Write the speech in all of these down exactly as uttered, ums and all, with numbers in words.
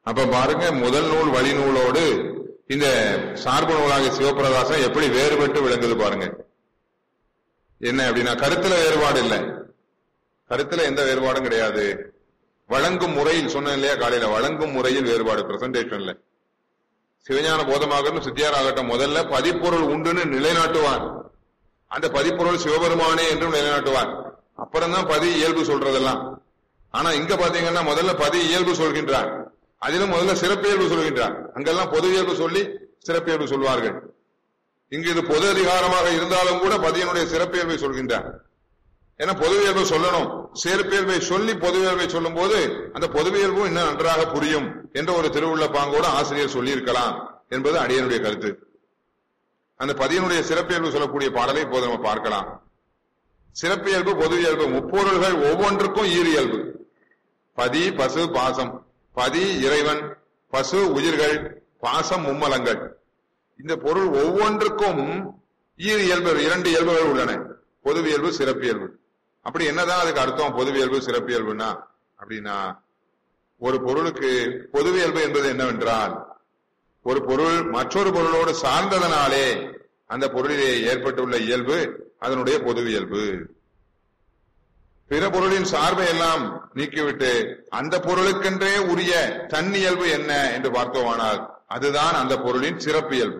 அப்ப பாருங்க, முதல் நூல் வழி நூலோடு இந்த சார்பு நூலாகிய சிவபிரகாசம் எப்படி வேறுபட்டு விளங்குது பாருங்க. என்ன அப்படின்னா, கருத்துல வேறுபாடு இல்லை, கருத்துல எந்த வேறுபாடும் கிடையாது. வழங்கும் முறையில் சொன்னேன் இல்லையா காலையில, வழங்கும் முறையில் வேறுபாடு. பிரசன்டேஷன்ல சிவஞான போதமாகட்டும் சித்தியாராகட்டும் முதல்ல பதிப்பொருள் உண்டுன்னு நிலைநாட்டுவார். அந்த பதிப்பொருள் சிவபெருமானே என்றும் நிலைநாட்டுவார். அப்புறம் தான் பதி இயல்பு சொல்றதெல்லாம். ஆனா இங்க பாத்தீங்கன்னா முதல்ல பதி இயல்பு சொல்கின்றார், அதிலும் முதல்ல சிறப்பியல்பு சொல்கின்றார். அங்கெல்லாம் பொது இயல்பு சொல்லி சிறப்பியல்பு சொல்வார்கள். இங்கு இது பொது அதிகாரமாக இருந்தாலும் கூட பதியனுடைய சிறப்பியல்பை சொல்கின்றார். ஏன்னா பொதுவியல்பை சொல்லணும், சிறப்பியல்பை சொல்லி பொதுவியல்பை சொல்லும் போது அந்த பொதுவியல்பும் இன்னும் நன்றாக புரியும் என்ற ஒரு திருவுள்ள பாங்கோடு ஆசிரியர் சொல்லியிருக்கலாம் என்பது அடியனுடைய கருத்து. அந்த பதியனுடைய சிறப்பியல்பு சொல்லக்கூடிய பாடலை இப்போது நம்ம பார்க்கலாம். சிறப்பியல்பு பொதுவியல்பு முப்பொருள்கள் ஒவ்வொன்றுக்கும் ஈரியல்பு. பதி பசு பாசம். பதி இறைவன், பசு உயிர்கள், பாசம் மும்மலங்கள். இந்த பொருள் ஒவ்வொன்றுக்கும் ஈர் இயல்பு, இரண்டு இயல்புகள் உள்ளன, பொதுவியல்பு சிறப்பியல்பு. அப்படி என்னதான் அதுக்கு அர்த்தம் பொதுவியல்பு சிறப்பியல்புனா? அப்படின்னா ஒரு பொருளுக்கு பொதுவியல்பு என்பது என்னவென்றால், ஒரு பொருள் மற்றொரு பொருளோடு சார்ந்ததனாலே அந்த பொருளிலே ஏற்பட்டுள்ள இயல்பு அதனுடைய பொதுவியல்பு. பிற பொருளின் சார்பை எல்லாம் நீக்கிவிட்டு அந்த பொருளுக்கென்றே உரிய தன்னியல்பு என்ன என்று பார்த்தோமானால் அதுதான் அந்த பொருளின் சிறப்பியல்பு.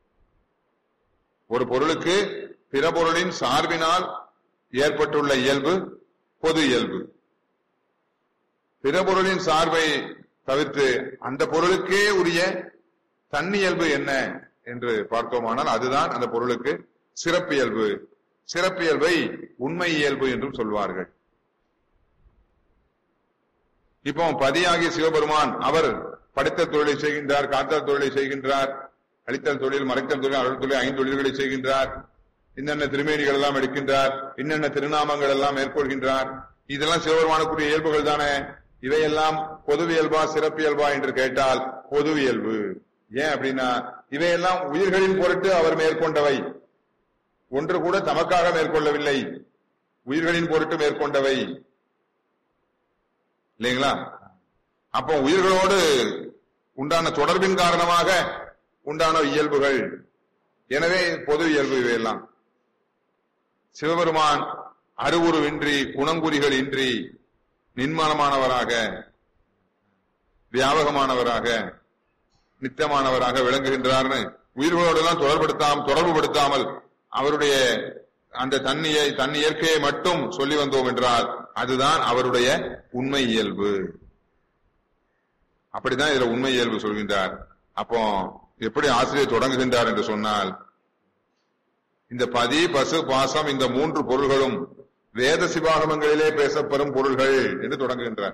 ஒரு பொருளுக்கு பிற பொருளின் சார்பினால் ஏற்பட்டுள்ள இயல்பு பொது இயல்பு. பிற பொருளின் சார்பை தவிர்த்து அந்த பொருளுக்கே உரிய தன்னியல்பு என்ன என்று பார்த்தோமானால் அதுதான் அந்த பொருளுக்கு சிறப்பியல்பு. சிறப்பியல்பை உண்மை இயல்பு என்றும் சொல்வார்கள். இப்போ பதியாகிய சிவபெருமான் அவர் படைத்த தொழிலை செய்கின்றார், காத்தல் தொழிலை செய்கின்றார், அளித்தல் தொழில், மறைத்தல் தொழில், அருள் தொழில், ஐந்து தொழில்களை செய்கின்றார். இன்னென்ன திருமேனிகள் எல்லாம் எடுக்கின்றார், இன்னென்ன திருநாமங்கள் எல்லாம் மேற்கொள்கின்றார். இதெல்லாம் சிவபெருமானுக்குரிய இயல்புகள் தானே. இவையெல்லாம் பொதுவியல்பா சிறப்பியல்பா என்று கேட்டால் பொதுவியல்பு. ஏன் அப்படின்னா இவையெல்லாம் உயிர்களின் பொருட்டு அவர் மேற்கொண்டவை, ஒன்று கூட தமக்காக மேற்கொள்ளவில்லை, உயிர்களின் பொருட்டு மேற்கொண்டவை இல்லைங்களா? அப்போ உயிர்களோடு உண்டான தொடர்பின் காரணமாக உண்டான இயல்புகள். எனவே பொது இயல்பு இவையெல்லாம். சிவபெருமான் அருவுருவின்றி குணங்குறிகள் இன்றி நின்மலமானவராக வியாபகமானவராக நித்தமானவராக விளங்குகின்றார்னு உயிர்களோடெல்லாம் தொடர்படுத்தாம தொடர்புபடுத்தாமல் அவருடைய அந்த தன்னியை தன் இயற்கையை மட்டும் சொல்லி வந்தோம் என்றால் அதுதான் அவருடைய உண்மை இயல்பு. அப்படிதான் இதுல உண்மை இயல்பு சொல்கின்றார். அப்போ எப்படி ஆசிரியர் தொடங்குகின்றார் என்று சொன்னால், இந்த பதி பசு பாசம் இந்த மூன்று பொருள்களும் வேத சிவாகமங்களிலே பேசப்படும் பொருள்கள் என்று தொடங்குகின்றார்.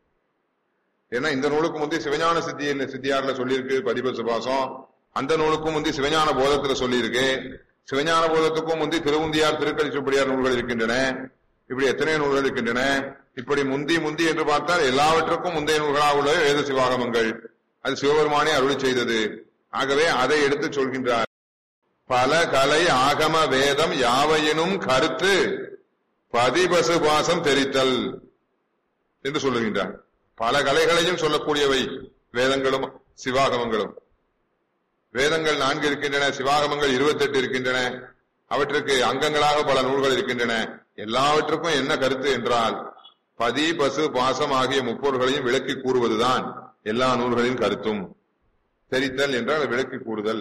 ஏன்னா இந்த நூலுக்கு முந்தைய சிவஞான சித்தி சித்தியார்ல சொல்லியிருக்கு பதிபசு பாசம், அந்த நூலுக்கும் முந்தைய சிவஞான போதத்துல சொல்லியிருக்கு, சிவஞான போதத்துக்கும் முந்தி திருவுந்தியார் திருக்கலிச்சுப்படியார் நூல்கள் இருக்கின்றன. இப்படி எத்தனை நூல்கள் இருக்கின்றன. இப்படி முந்தி முந்தி என்று பார்த்தால் எல்லாவற்றுக்கும் முந்தைய நூல்களாக உள்ள வேத சிவாகமங்கள், அது சிவபெருமானே அருளி செய்தது. ஆகவே அதை எடுத்து சொல்கின்றார். பல கலை ஆகம வேதம் யாவையினும் கருத்து பதிபசு பாசம் தெரித்தல் என்று சொல்லுகின்றார். பல கலைகளையும் சொல்லக்கூடியவை வேதங்களும் சிவாகமங்களும். வேதங்கள் நான்கு இருக்கின்றன, சிவாகமங்கள் இருபத்தி எட்டு இருக்கின்றன. அவற்றுக்கு அங்கங்களாக பல நூல்கள் இருக்கின்றன. எல்லாவற்றுக்கும் என்ன கருத்து என்றால் பதி பசு பாசம் ஆகிய முப்பொருள்களையும் விளக்கி கூறுவதுதான் எல்லா நூல்களின் கருத்தும். தெரித்தல் என்றால் விளக்கி கூறுதல்.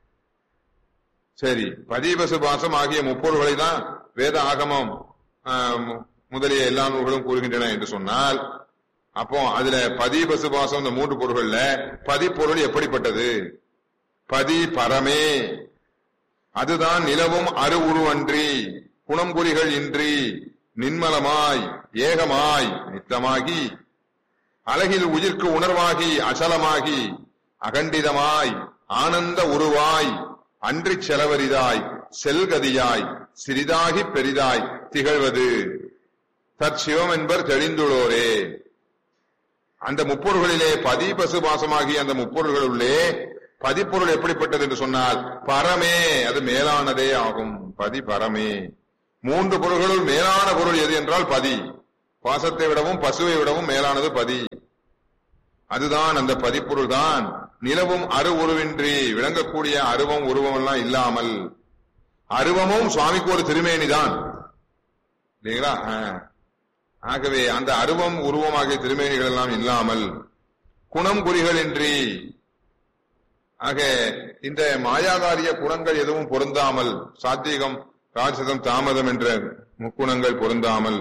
சரி, பதி பசு பாசம் ஆகிய முப்பொருள்களை தான் வேத ஆகமம் முதலிய எல்லா நூல்களும் கூறுகின்றன என்று சொன்னால், அப்போ அதுல பதி பசு பாசம் இந்த மூன்று பொருள்கள்ல பதிப்பொருள் எப்படிப்பட்டது? பதி பரமே, அதுதான் நிலவும் அரு உருவன்றி குணம்புரிகள் இன்றி நின்மலமாய் ஏகமாய் நித்தமாகி அழகில் உயிர்க்கு உணர்வாகி அசலமாகி அகண்டிதமாய் ஆனந்த உருவாய் அன்றி செலவரிதாய் செல்கதியாய் சிறிதாகி பெரிதாய் திகழ்வது தற்சிவம் என்பர் தெளிந்துள்ளோரே. அந்த முப்பொருள்களிலே பதி பசு பாசமாகி அந்த முப்பொருள்களுள்ளே பதிப்பொருள் எப்படிப்பட்டது என்று சொன்னால் பரமே, அது மேலானதே ஆகும். பதி பரமே. மூன்று பொருள்களுள் மேலான பொருள் எது என்றால் பதி. பாசத்தை விடவும் பசுவை விடவும் மேலானது பதி. அதுதான் அந்த பதிப்பொருள் தான் நிலவும் அரு உருவின்றி விளங்கக்கூடிய அருவம் உருவம் எல்லாம் இல்லாமல், அருவமும் சுவாமிக்கு ஒரு திருமேனி தான் இல்லைங்களா? ஆகவே அந்த அருவம் உருவமாகிய திருமேனிகள் எல்லாம் இல்லாமல், குணம் குறிகள் இன்றி, ஆக இந்த மாயாகாரிய குணங்கள் எதுவும் பொருந்தாமல், சாத்வீகம் ராஜசம் தாமதம் என்ற முக்குணங்கள் பொருந்தாமல்,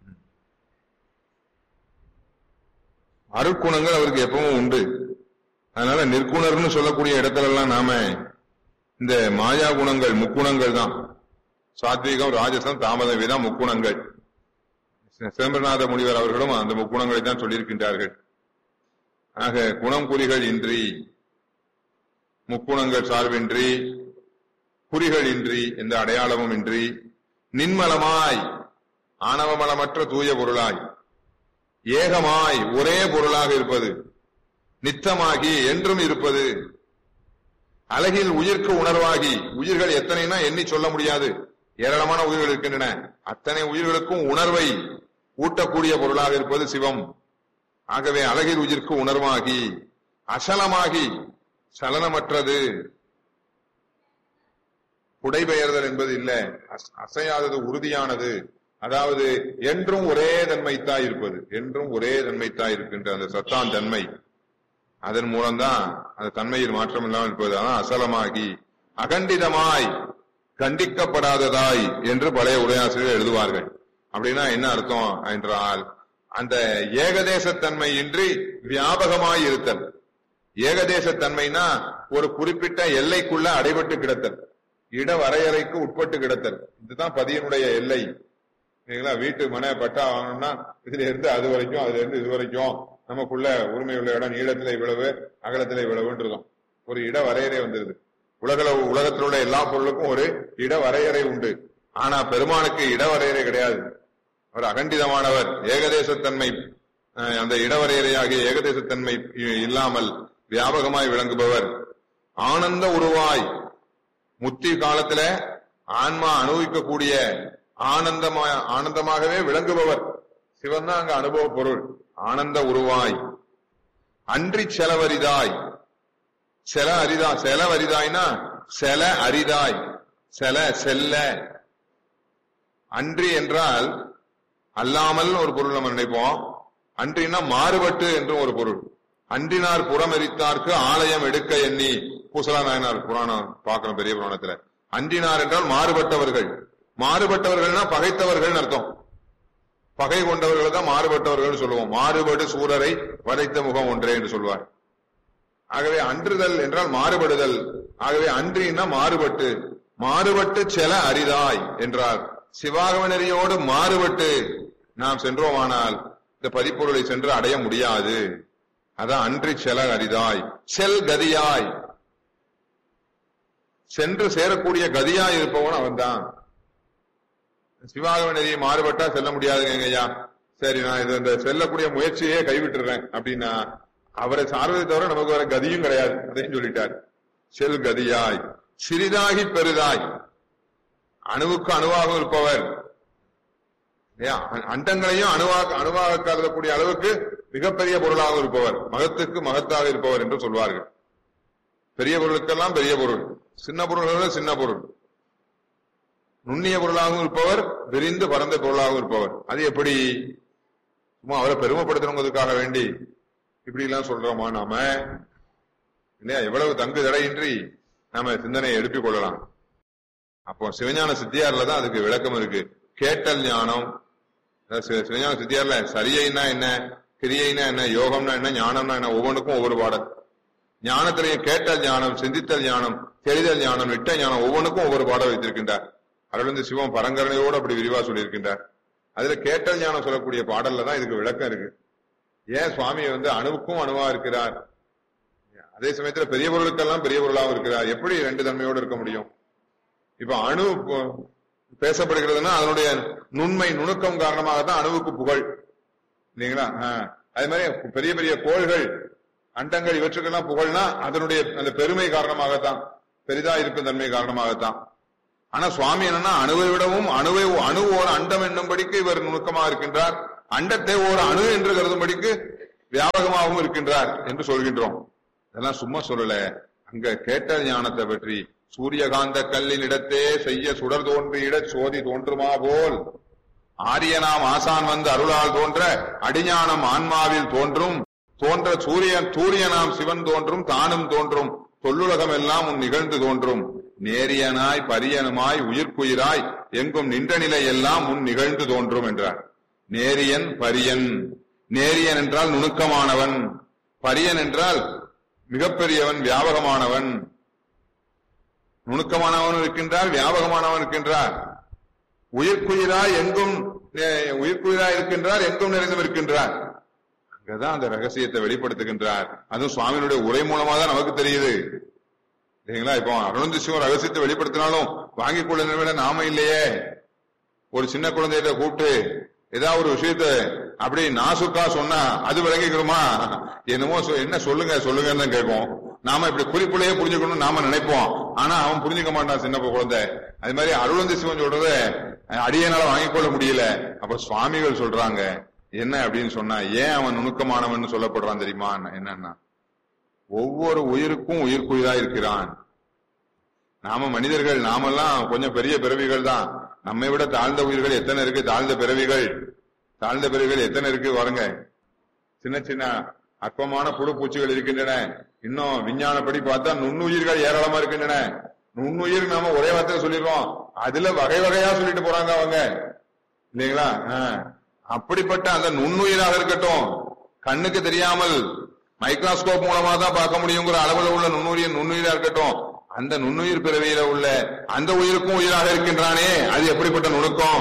அருட்குணங்கள் அவருக்கு எப்பவும் உண்டு. அதனால நிற்குணர்னு சொல்லக்கூடிய இடத்துல எல்லாம் நாம இந்த மாயா குணங்கள் முக்குணங்கள் தான், சாத்வீகம் ராஜசம் தாமதம் இதான் முக்குணங்கள். சிதம்பரநாத முனிவர் அவர்களும் அந்த முக்குணங்களை தான் சொல்லியிருக்கின்றார்கள். ஆக குணம் குறிகள் இன்றி, முக்குணங்கள் சார்பின்றி, குறிகள் இன்றி, எந்த அடையாளமும் இன்றி, நின்மலமாய் ஆணவமலமற்ற தூய பொருளாய், ஏகமாய் ஒரே பொருளாக இருப்பது, நித்தமாகி என்றும் இருப்பது, அழகில் உயிர்க்கு உணர்வாகி, உயிர்கள் எத்தனைனா எண்ணி சொல்ல முடியாது, ஏராளமான உயிர்கள் இருக்கின்றன, அத்தனை உயிர்களுக்கும் உணர்வை ஊட்டக்கூடிய பொருளாக இருப்பது சிவம். ஆகவே அழகில் உயிர்க்கு உணர்வாகி, அசலமாகி சலனமற்றது, புடைபெயர்தல் என்பது இல்ல, அசையாதது உறுதியானது, அதாவது என்றும் ஒரே தன்மைத்தாய் இருப்பது, என்றும் ஒரே தன்மைத்தாய் இருக்கின்ற அந்த சத்தான் தன்மை, அதன் மூலம்தான் அந்த தன்மையில் மாற்றம் இல்லாமல் இருப்பது. அதான் அசலமாகி அகண்டிதமாய் கண்டிக்கப்படாததாய் என்று பழைய உரையாசிரியர் எழுதுவார்கள். அப்படின்னா என்ன அர்த்தம் என்றால், அந்த ஏகதேசத்தன்மை இன்றி வியாபகமாய் இருத்தல். ஏகதேசத்தன்மைனா ஒரு குறிப்பிட்ட எல்லைக்குள்ள அடைபட்டு கிடத்தல், இட வரையறைக்கு உட்பட்டு கிடத்தல். இதுதான் பதியனுடைய எல்லை. வீட்டு மனை பட்டா வாங்கணும்னா இதுல இருந்து அது வரைக்கும், அதுல இருந்து இது வரைக்கும் நமக்குள்ள உரிமை உள்ள இடம் நீளத்துல இவ்வளவு அகலத்துல இவ்வளவுன்றதும் ஒரு இட வரையறை வந்துருது. உலக உலகத்தில் உள்ள எல்லா பொருளுக்கும் ஒரு இட வரையறை உண்டு. ஆனா பெருமானுக்கு இட வரையறை கிடையாது. அவர் அகண்டிதமானவர், ஏகதேசத்தன்மை, அந்த இடவரையறையாகிய ஏகதேசத்தன்மை இல்லாமல் வியாபகமாய் விளங்குபவர், ஆனந்த உருவாய், முத்தி காலத்துல ஆன்மா அனுபவிக்கக்கூடிய ஆனந்தமா ஆனந்தமாகவே விளங்குபவர் சிவன் தான் அங்க அனுபவ பொருள். ஆனந்த உருவாய், அன்றி செலவரிதாய், செல அரிதா செலவரிதாய்னா செல அரிதாய், செல செல்ல, அன்றி என்றால் அல்லாமல் ஒரு பொருள் நம்ம நினைப்போம், அன்றினா மாறுபட்டு என்றும் ஒரு பொருள். அன்றினார் புறம் எரித்தார்க்கு ஆலயம் எடுக்க எண்ணி, பூசலா நாயனார் புராணம் பார்க்கணும் பெரிய புராணத்துல. அன்றினார் என்றால் மாறுபட்டவர்கள், மாறுபட்டவர்கள்னா பகைத்தவர்கள் அர்த்தம். பகை கொண்டவர்கள் தான் மாறுபட்டவர்கள் சொல்லுவோம். மாறுபடு சூரரை வதைத்த முகம் ஒன்றே என்று சொல்வார். ஆகவே அன்றுதல் என்றால் மாறுபடுதல். ஆகவே அன்றினா மாறுபட்டு, மாறுபட்டு செல அரிதாய் என்றார். சிவாகம நெறியோடு மாறுபட்டு நாம் சென்றோமானால் இந்த பதிப்பொருளை சென்று அடைய முடியாது. அதான் அன்றி செல அரிதாய், செல் கதியாய், சென்று சேரக்கூடிய கதியாய் இருப்பவன் அவன் தான். சிவாகம நெறியை மாறுபட்டா செல்ல முடியாதுங்க ஐயா, சரி நான் இது இந்த செல்லக்கூடிய முயற்சியே கைவிட்டுறேன் அப்படின்னா அவரை சார்வதை தவிர நமக்கு வர கதியும் கிடையாது. அதையும் சொல்லிட்டார். செல் கதியாய், சிறிதாகி பெரிதாய், அணுவுக்கு அணுவாக இருப்பவர், அண்டங்களையும் அணுவாக அணுவாக கருதக்கூடிய அளவுக்கு மிகப்பெரிய பொருளாக இருப்பவர், மகத்துக்கு மகத்தாக இருப்பவர் என்று சொல்வார்கள். பெரிய பொருளுக்கெல்லாம் பெரிய பொருள், சின்ன பொருள்கள் சின்ன பொருள், நுண்ணிய பொருளாகவும் இருப்பவர், விரிந்து பரந்த பொருளாகவும் இருப்பவர். அது எப்படி? சும்மா அவரை பெருமைப்படுத்தணுங்கிறதுக்காக வேண்டி இப்படி எல்லாம் சொல்றோமா நாம இல்லையா? எவ்வளவு தங்கு தடையின்றி நாம சிந்தனையை எழுப்பிக் கொள்ளலாம். அப்போ சிவஞான சித்தியார்ல தான் அதுக்கு விளக்கம் இருக்கு. கேட்டல் ஞானம், சிவஞான சித்தியார்ல சரியைனா என்ன, கிரியைனா என்ன, யோகம்னா என்ன, ஞானம்னா என்ன, ஒவ்வொன்றுக்கும் ஒவ்வொரு பாடல். ஞானத்திலேயே கேட்டல் ஞானம், சிந்தித்தல் ஞானம், தெரிதல் ஞானம், இட்ட ஞானம், ஒவ்வொன்றுக்கும் ஒவ்வொரு பாடம் வைத்திருக்கின்றார். அருள்ந்து சிவம் பரங்கரணையோடு அப்படி விரிவா சொல்லியிருக்கின்றார். அதுல கேட்டல் ஞானம் சொல்லக்கூடிய பாடல்ல தான் இதுக்கு விளக்கம் இருக்கு. ஏன் சுவாமி வந்து அணுவுக்கும் அணுவா இருக்கிறார், அதே சமயத்துல பெரிய பொருளுக்கெல்லாம் பெரிய பொருளாகவும் இருக்கிறார், எப்படி ரெண்டு தன்மையோடு இருக்க முடியும்? இப்ப அணு பேசப்படுகிறதுனா அதனுடைய நுண்மை நுணுக்கம் காரணமாக தான் அணுவுக்கு புகழ் இல்லைங்களா? அதே மாதிரி பெரிய பெரிய கோள்கள், அண்டங்கள், இவற்றுக்கெல்லாம் புகழ்னா அதனுடைய அந்த பெருமை காரணமாகத்தான், பெரிதா இருக்கும் தன்மை காரணமாகத்தான். ஆனா சுவாமி என்னன்னா அணுவை விடவும் அணுவை அணு ஓர் அண்டம் என்னும்படிக்கு இவர் நுணுக்கமா இருக்கின்றார், அண்டத்தை ஓர் அணு என்று கருதும்படிக்கு வியாபகமாகவும் இருக்கின்றார் என்று சொல்கின்றோம். இதெல்லாம் சும்மா சொல்லல, அங்க கேட்ட ஞானத்தை பற்றி சூரியகாந்த கல்லின் இடத்தே செய்ய சுடர் தோன்றியிட சோதி தோன்றுமா போல் ஆரியனாம் ஆசான் வந்து அருளால் தோன்ற அடிஞானம் ஆன்மாவில் தோன்றும் தோன்ற சூரியன் சூரியனாம் சிவன் தோன்றும் தானும் தோன்றும் தொல்லுலகம் எல்லாம் உன் நிகழ்ந்து தோன்றும் நேரியனாய் பரியனுமாய் உயிர்க்குயிராய் எங்கும் நின்ற நிலை எல்லாம் முன் நிகழ்ந்து தோன்றும் என்றார். நேரியன் பரியன். நேரியன் என்றால் நுணுக்கமானவன், பரியன் என்றால் மிகப்பெரியவன், வியாபகமானவன். நுணுக்கமானவன் இருக்கின்றார், வியாபகமானவன் இருக்கின்றார். உயிர்க்குயிராய் எங்கும் உயிர்க்குயிராய் இருக்கின்றார், எங்கும் நிறைந்தும் இருக்கின்றார். அங்கதான் அந்த ரகசியத்தை வெளிப்படுத்துகின்றார். அதுவும் சுவாமியினுடைய உரை மூலமா தான் நமக்கு தெரியுது இல்லைங்களா? இப்போ அருணந்தி சிவம் ரகசியத்தை வெளிப்படுத்தினாலும் வாங்கிக் கொள்ள விட நாம இல்லையே. ஒரு சின்ன குழந்தைகிட்ட கூப்பிட்டு ஏதாவது ஒரு விஷயத்த அப்படி நாசுக்கா சொன்னா அது விளங்கிக்கிறோமா? என்னமோ என்ன சொல்லுங்க சொல்லுங்கன்னு தான் கேட்கும். நாம இப்படி குறிப்புலையே புரிஞ்சுக்கணும்னு நாம நினைப்போம். ஆனா அவன் புரிஞ்சுக்க மாட்டான், சின்ன குழந்தை. அது மாதிரி அருளந்தி சிவன் சொல்றத அடியனால வாங்கிக் கொள்ள முடியல. அப்ப சுவாமிகள் சொல்றாங்க என்ன அப்படின்னு சொன்னா, ஏன் அவன் நுணுக்கமானவன் சொல்லப்படுறான் தெரியுமா? என்னன்னா, ஒவ்வொரு உயிருக்கும் உயிர்க்குயிரா இருக்கிறான். நாம மனிதர்கள், நாமெல்லாம் கொஞ்சம் பெரிய பிறவிகள் தான். நம்மை விட தாழ்ந்த உயிர்கள் எத்தனை இருக்கு, தாழ்ந்த பிறவிகள் தாழ்ந்த பிறவிகள் எத்தனை இருக்கு பாருங்க. சின்ன சின்ன அற்பமான புழு பூச்சிகள் இருக்கின்றன. இன்னும் விஞ்ஞானப்படி பார்த்தா நுண்ணுயிர்கள் ஏராளமா இருக்கின்றன. நுண்ணுயிர் நாம ஒரே வார்த்தையில சொல்லிடுறோம், அதுல வகை வகையா சொல்லிட்டு போறாங்க அவங்க இல்லைங்களா? அப்படிப்பட்ட அந்த நுண்ணுயிராக இருக்கட்டும், கண்ணுக்கு தெரியாமல் மைக்ரோஸ்கோப் மூலமா தான் பார்க்க முடியுங்கிற அளவுல உள்ள நுண்ணுயிர் நுண்ணுயிரா இருக்கட்டும், அந்த நுண்ணுயிர் பிறவியில உள்ள அந்த உயிருக்கும் உயிராக இருக்கின்றானே, அது எப்படிப்பட்ட நுணுக்கம்!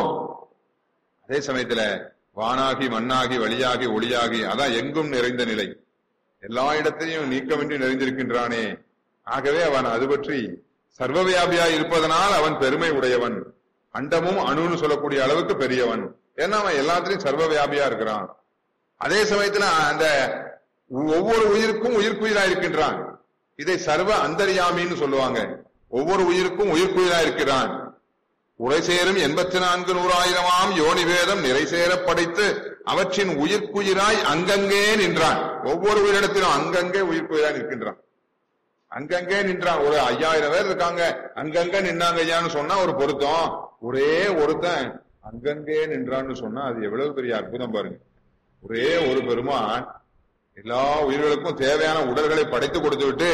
அதே சமயத்துல வானாகி மண்ணாகி வழியாகி ஒளியாகி, அதான் எங்கும் நிறைந்த நிலை, எல்லா இடத்தையும் நீக்கமின்றி நிறைந்திருக்கின்றானே. ஆகவே அவன் அது பற்றி சர்வவியாபியாய் இருப்பதனால் அவன் பெருமை உடையவன், அண்டமும் அணுன்னு சொல்லக்கூடிய அளவுக்கு பெரியவன். ஏன்னா அவன் எல்லாத்திலையும் சர்வவியாபியா இருக்கிறான். அதே சமயத்துல அந்த ஒவ்வொரு உயிருக்கும் உயிர்க்குயிரா இருக்கின்றான். இதை சர்வ அந்தர்யாமின்னு சொல்லுவாங்க. ஒவ்வொரு உயிருக்கும் உயிர்க்குயிரா இருக்கிறான். உரை சேரும் எண்பத்தி நான்கு நூறாயிரமாம் யோனி வேதம் நிறை சேர படைத்து அவற்றின் உயிர்க்குயிராய் அங்கங்கே நின்றான். ஒவ்வொரு உயிரிடத்திலும் அங்கங்கே உயிர்க்குயிராய் நிற்கின்றான். அங்கங்கே நின்றான். ஒரு ஐயாயிரம் பேர் இருக்காங்க, அங்கங்க நின்னாங்க ஐயான்னு சொன்னா ஒரு பொருத்தம். ஒரே ஒருத்தன் அங்கங்கே நின்றான்னு சொன்னா அது எவ்வளவு பெரிய அற்புதம் பாருங்க. ஒரே ஒரு பெருமான் எல்லா உயிர்களுக்கும் தேவையான உடல்களை படைத்து கொடுத்து விட்டு,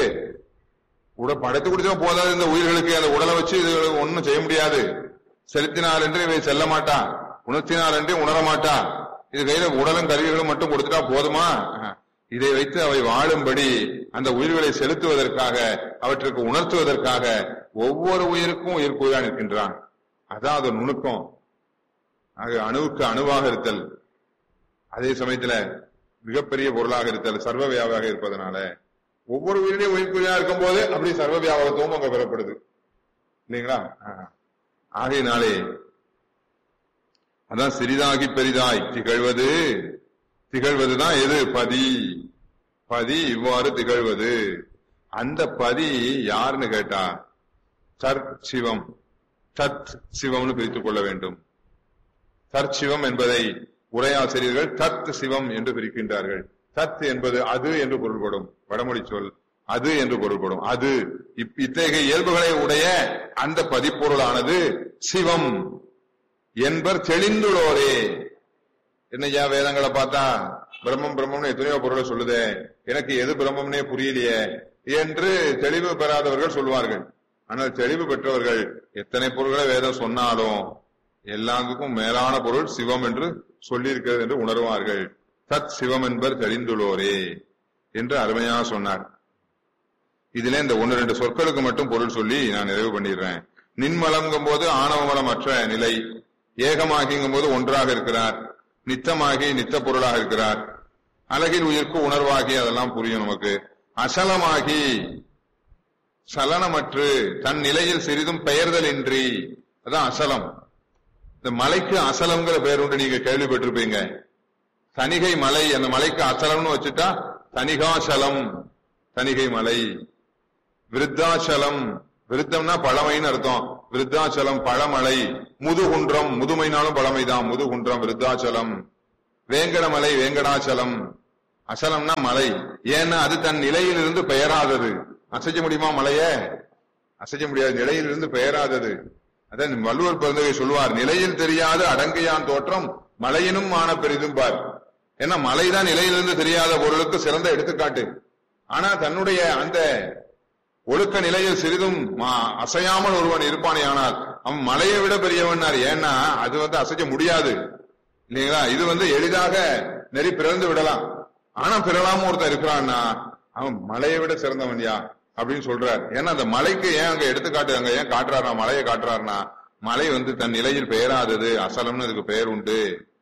உட படைத்து கொடுத்தா போதாது, இந்த உயிர்களுக்கு அந்த உடலை வச்சு இது ஒன்னும் செய்ய முடியாது. செலுத்தினார் என்று இவை செல்ல மாட்டா, உணர்த்தினார் என்று உணர மாட்டா. இது கையில உடலும் கருவிகளும் மட்டும் கொடுத்துட்டா போதுமா? இதை வைத்து அவை வாழும்படி அந்த உயிர்களை செலுத்துவதற்காக, அவற்றுக்கு உணர்த்துவதற்காக ஒவ்வொரு உயிருக்கும் உயிர்க்குயிராக நிற்கின்றான். அதான் அது நுணுக்கம். ஆக அணுவுக்கு அணுவாக இருத்தல், அதே சமயத்துல மிகப்பெரிய பொருளாக இருத்தல், சர்வ வியாபாக இருப்பதனால ஒவ்வொரு உயிரிலையும் உயிர்க்குயிரா இருக்கும் போது அப்படி சர்வ வியாபகத்துவம் அங்க பெறப்படுது இல்லைங்களா? ஆகையினாலே அதான் சிறிதாகி பெரிதாய் திகழ்வது. திகழ்வதுதான் எது? பதி. பதி இவ்வாறு திகழ்வது. அந்த பதி யாருன்னு கேட்டா சர் சிவம், சத் சிவம்னு பிரித்துக் கொள்ள வேண்டும். தற்சிவம் என்பதை உரையாசிரியர்கள் தத் சிவம் என்று பிரிக்கின்றார்கள். தத் என்பது அது என்று பொருள்படும், வடமொழி சொல் அது என்று பொருள்படும். அது இத்தகைய இயல்புகளை உடைய அந்த பதிப்பொருளானது சிவம் என்பர் தெளிந்துள்ளோரே. என்னையா வேதங்களை பார்த்தா பிரம்மம் பிரம்மம்னு எத்தனையோ பொருளை சொல்லுதே, எனக்கு எது பிரம்மம்னே புரியலையே என்று தெளிவு பெறாதவர்கள் சொல்வார்கள். ஆனால் தெளிவு பெற்றவர்கள் எத்தனை பொருள்களை வேதம் சொன்னாலும் எல்லாத்துக்கும் மேலான பொருள் சிவம் என்று சொல்லியிருக்கிறது என்று உணர்வார்கள். தத் சிவம் என்பர் தெரிந்துள்ளோரே என்று அருமையா சொன்னார். இதுல இந்த ஒன்னு ரெண்டு சொற்களுக்கு மட்டும் பொருள் சொல்லி நான் நிறைவு பண்ணிடுறேன். நின்மலங்கும் போது ஆணவமலமற்ற நிலை, ஏகமாகிங்கும் போது ஒன்றாக இருக்கிறார், நித்தமாகி நித்த பொருளாக இருக்கிறார், அழகில் உயிர்க்கு உணர்வாகி, அதெல்லாம் புரியும் நமக்கு. அசலமாகி சலனமற்று தன் நிலையில் சிறிதும் பெயர்தல் இன்றி, அதான் அசலம். இந்த மலைக்கு அசலம்ங்கிற பெயர் உண்டு, நீங்க கேள்விப்பட்டிருப்பீங்க. தணிகை மலை, அந்த மலைக்கு அசலம்னு வச்சுட்டா தணிகாசலம், தணிகை மலை. விருத்தாச்சலம், விருத்தம்னா பழமைன்னு அர்த்தம், விருத்தாச்சலம் பழமலை. முதுகுன்றம், முதுமைனாலும் பழமைதான், முதுகுன்றம் விருத்தாச்சலம். வேங்கடமலை வேங்கடாச்சலம், அசலம்னா மலை. ஏன்னா அது தன் நிலையிலிருந்து பெயராதது. அசைக்க முடியுமா மலைய? அசைக்க முடியாது. நிலையிலிருந்து பெயராதது. அதான் வள்ளுவர் பிறந்தவை சொல்லுவார், நிலையில் தெரியாத அடங்கையான் தோற்றம் மலையினும் மான பெரிதும் பார். ஏன்னா மலைதான் நிலையிலிருந்து தெரியாத பொருளுக்கு சிறந்த எடுத்துக்காட்டு. ஆனா தன்னுடைய அந்த ஒழுக்க நிலையில் சிறிதும் அசையாமல் ஒருவன் இருப்பானே ஆனால் அவன் மலையை விட பெரியவன். ஏன்னா அது வந்து அசைக்க முடியாது இல்லைங்களா? இது வந்து எளிதாக நெறி பிறந்து விடலாம். ஆனா பிறலாம ஒருத்தன் இருக்கிறான்னா அவன் மலையை விட சிறந்தவன் யா அப்படின்னு சொல்றார். ஏன்னா அந்த மலைக்கு ஏன் அங்க எடுத்துக்காட்டு அங்க ஏன் காட்டுறாருனா, மலையை காட்டுறாருனா மலை வந்து தன் நிலையில் பெயராதது, அசலம்னு அதுக்கு பெயர் உண்டு.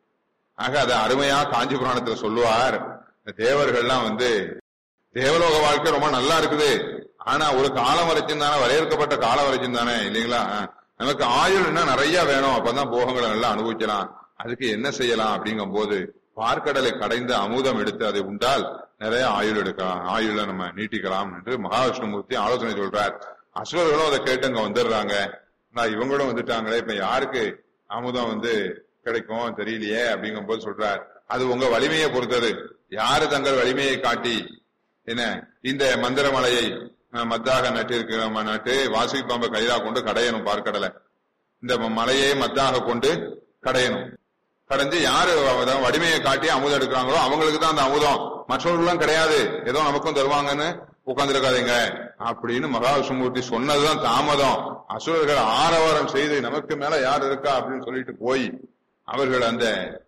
ஆக அதை அருமையா காஞ்சி புராணத்துல சொல்லுவார். தேவர்கள்லாம் வந்து தேவலோக வாழ்க்கை ரொம்ப நல்லா இருக்குது, ஆனா ஒரு காலம் வரைக்கும் தானே, வரையறுக்கப்பட்ட காலம் வரைக்கும் தானே இல்லைங்களா? நமக்கு ஆயுள்னா நிறைய வேணும், அப்பதான் போகங்களை நல்லா அனுபவிக்கலாம். அதுக்கு என்ன செய்யலாம் அப்படிங்கும் போது பார்க்கடலை கடைந்து அமுதம் எடுத்து அதை உண்டால் நிறைய ஆயுள் எடுக்கலாம், ஆயுள நம்ம நீட்டிக்கலாம் என்று மகாவிஷ்ணுமூர்த்தி ஆலோசனை சொல்றார். அசுரர்களும் அதை கேட்டு அங்க வந்துடுறாங்க. நான் இவங்களும் வந்துட்டாங்களே, இப்ப யாருக்கு அமுதம் வந்து கிடைக்கும் தெரியலையே அப்படிங்கும் போது சொல்றார், அது உங்க வலிமையை பொறுத்தது. யாரு தங்கள் வலிமையை காட்டி என்ன இந்த மந்திர மலையை மத்தாக நட்டு நட்டு வாசுகி பாம்பை கைதா கொண்டு கடையணும், பார்க்கடலை இந்த மலையை மத்தாக கொண்டு கடையணும். கடைஞ்சு யாரு வலிமையை காட்டி அமுதம் எடுக்கிறாங்களோ அவங்களுக்கு தான் அந்த அமுதம், மற்றவர்களும் கிடையாது. ஏதோ நமக்கும் தருவாங்கன்னு உட்கார்ந்துருக்காதீங்க அப்படின்னு மகாவிஷ்ணுமூர்த்தி சொன்னதுதான் தாமதம். அசுரர்கள் ஆரவாரம் செய்து நமக்கு மேல யார் இருக்கா அப்படின்னு சொல்லிட்டு போய் அவர்கள் அந்த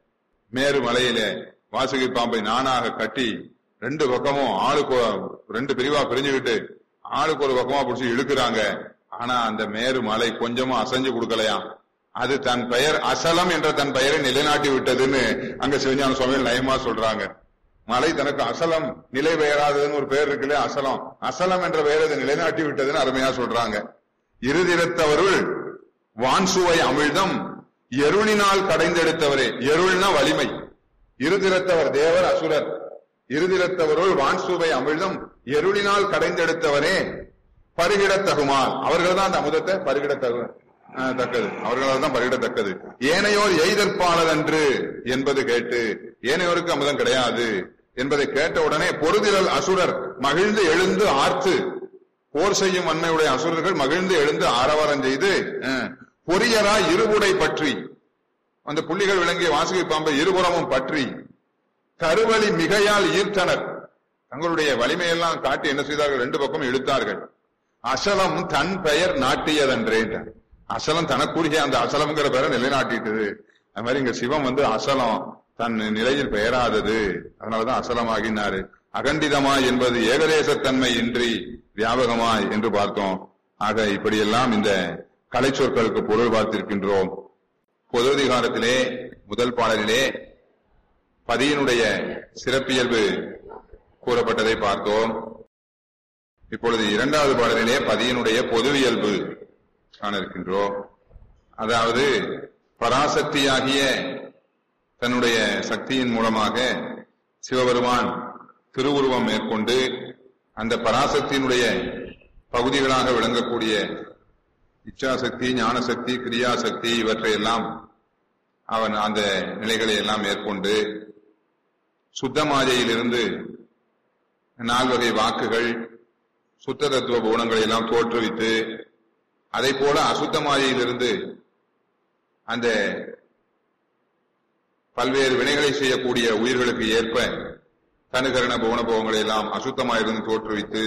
மேரு மலையில வாசுகி பாம்பை நானாக கட்டி ரெண்டு பக்கமும் ஆளுக்கு ரெண்டு பிரிவா பிரிஞ்சுக்கிட்டு ஆளுக்கு ஒரு பக்கமா பிடிச்சி இழுக்கிறாங்க. ஆனா அந்த மேரு மலை கொஞ்சமும் அசைஞ்சு கொடுக்கலையாம். அது தன் பெயர் அசலம் என்ற தன் பெயரை நிலைநாட்டி விட்டதுன்னு அங்க சிவஞான சுவாமிகள் நயமா சொல்றாங்க. மலை தனக்கு அசலம் நிலை பெயராததுன்னு ஒரு பெயர் இருக்குல்ல, அசலம் அசலம் என்ற பெயரை அதை நிலைநாட்டி விட்டதுன்னு அருமையா சொல்றாங்க. இருதிரத்தவருள் வான்சுவை அமிழ்தம் எருளினால் கடைந்தெடுத்தவரே. எருள்னா வலிமை. இருதிரத்தவர் தேவர் அசுரர். இருதிரத்தவருள் வான்சுவை அமிழ்தம் எருளினால் கடைந்தெடுத்தவரே பருகிடத்தகுமால். அவர்கள் தான் அந்த அமுதத்தை பருகிடத்தகு தக்கது அவர்களால் தான் பருகிடத்தக்கது. ஏனையோர் எய்தற்பாளர் என்று என்பது கேட்டு, ஏனையோருக்கு அமுதம் கிடையாது என்பதை கேட்ட உடனே பொருதிரல் அசுரர் மகிழ்ந்து எழுந்து ஆர்த்து, போர் செய்யும் அன்னையுடைய அசுரர்கள் மகிழ்ந்து எழுந்து ஆரவாரம் செய்து பொரியரா இருபுடை பற்றி, அந்த புள்ளிகள் விளங்கிய வாசுகி பாம்பை இருபுறமும் பற்றி கருவலி மிகையால் ஈர்த்தனர். தங்களுடைய வலிமையெல்லாம் காட்டி என்ன செய்தார்கள்? ரெண்டு பக்கம் இழுத்தார்கள். அசலம் தன் பெயர் நாட்டியதன்றேன். அசலம் தனக்குரிய அந்த அசலம்ங்கிற பெயரை நிலைநாட்டிட்டது. அது மாதிரி இங்க சிவம் வந்து அசலம் தன் நிலையில் பெயராதது, அதனாலதான் அசலமாகினாரு. அகண்டிதமாய் என்பது ஏகதேசத்தன்மை இன்றி வியாபகமாய் என்று பார்த்தோம். ஆக இப்படியெல்லாம் இந்த கலை சொற்களுக்கு பொருள் பார்த்திருக்கின்றோம். பொதுதிகாரத்திலே முதல் பாடலிலே பதியினுடைய சிறப்பியல்பு கூறப்பட்டதை பார்த்தோம். இப்பொழுது இரண்டாவது பாடலிலே பதியினுடைய பொதுவியல்பு காண இருக்கின்றோம். அதாவது பராசக்தியாகிய தன்னுடைய சக்தியின் மூலமாக சிவபெருமான் திருவுருவம் மேற்கொண்டு அந்த பராசக்தியினுடைய பகுதிகளாக விளங்கக்கூடிய இச்சாசக்தி, ஞானசக்தி, கிரியாசக்தி இவற்றையெல்லாம் அவன் அந்த நிலைகளை எல்லாம் மேற்கொண்டு சுத்தமாஜையிலிருந்து நால்வகை வாக்குகள் சுத்த தத்துவ குணங்களை எல்லாம் தோற்றுவித்து, அதை போல அசுத்தமாஜையிலிருந்து அந்த பல்வேறு வினைகளை செய்யக்கூடிய உயிர்களுக்கு ஏற்ப தனுகரண புவனபோகங்களை எல்லாம் அசுத்தமாயிருந்து தோற்றுவித்து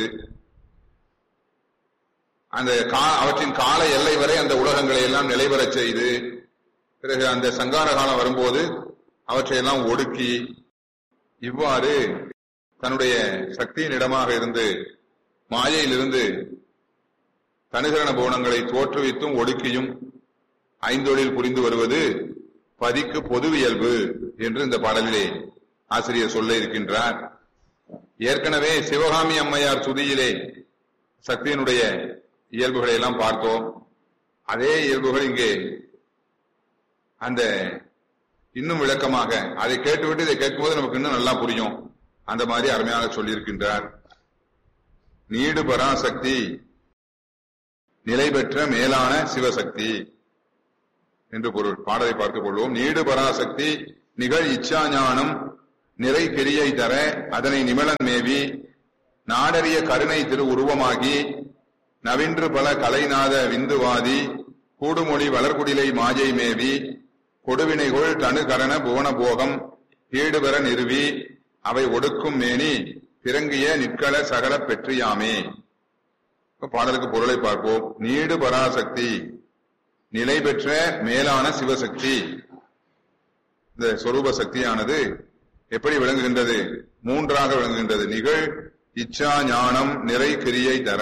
அந்த அவற்றின் கால எல்லை வரை அந்த உலகங்களை எல்லாம் நிலைபெறச் செய்து, பிறகு அந்த சங்கார காலம் வரும்போது அவற்றையெல்லாம் ஒடுக்கி, இவ்வாறு தன்னுடைய சக்தியின் இடமாக இருந்து மாயையிலிருந்து தனுகரண புவனங்களை தோற்றுவித்தும் ஒடுக்கியும் ஐந்தொழில் புரிந்து வருவது பதிக்கு பொதுவியல்பு என்று இந்த பாடலிலே ஆசிரியர் சொல்ல இருக்கின்றார். ஏற்கனவே சிவகாமி அம்மையார் துதியிலே சக்தியினுடைய இயல்புகளை எல்லாம் பார்த்தோம். அதே இயல்புகள் இங்கே அந்த இன்னும் விளக்கமாக அதை கேட்டுவிட்டு இதை கேட்கும்போது நமக்கு இன்னும் நல்லா புரியும். அந்த மாதிரி அருமையாக சொல்லியிருக்கின்றார். நீடு பராசக்தி நிலை பெற்ற மேலான சிவசக்தி என்று பொருள். பாடலை பார்த்துக் கொள்வோம். நீடு பராசக்தி நிகழ் இச்சா ஞானம் நிறை கிரியை தர அதனை நிமலன் மேவி நாடறிய கருணை திரு உருவமாகி நவின்று பல கலைநாத விந்துவாதி கூடுமொழி வளர்குடிலை மாஜை மேவி கொடுவினைகொள் தனு கரண புவன போகம் ஈடுபெற நிறுவி அவை ஒடுக்கும் மேனி பிறங்கிய நிற்கள சகல பெற்றியாமே. பாடலுக்கு பொருளை பார்ப்போம். நீடு பராசக்தி நிலை பெற்ற மேலான சிவசக்தி. இந்த சொரூப சக்தியானது எப்படி விளங்குகின்றது? மூன்றாக விளங்குகின்றது. நிகழ் இச்சா ஞானம் நிறை கிரியை தர,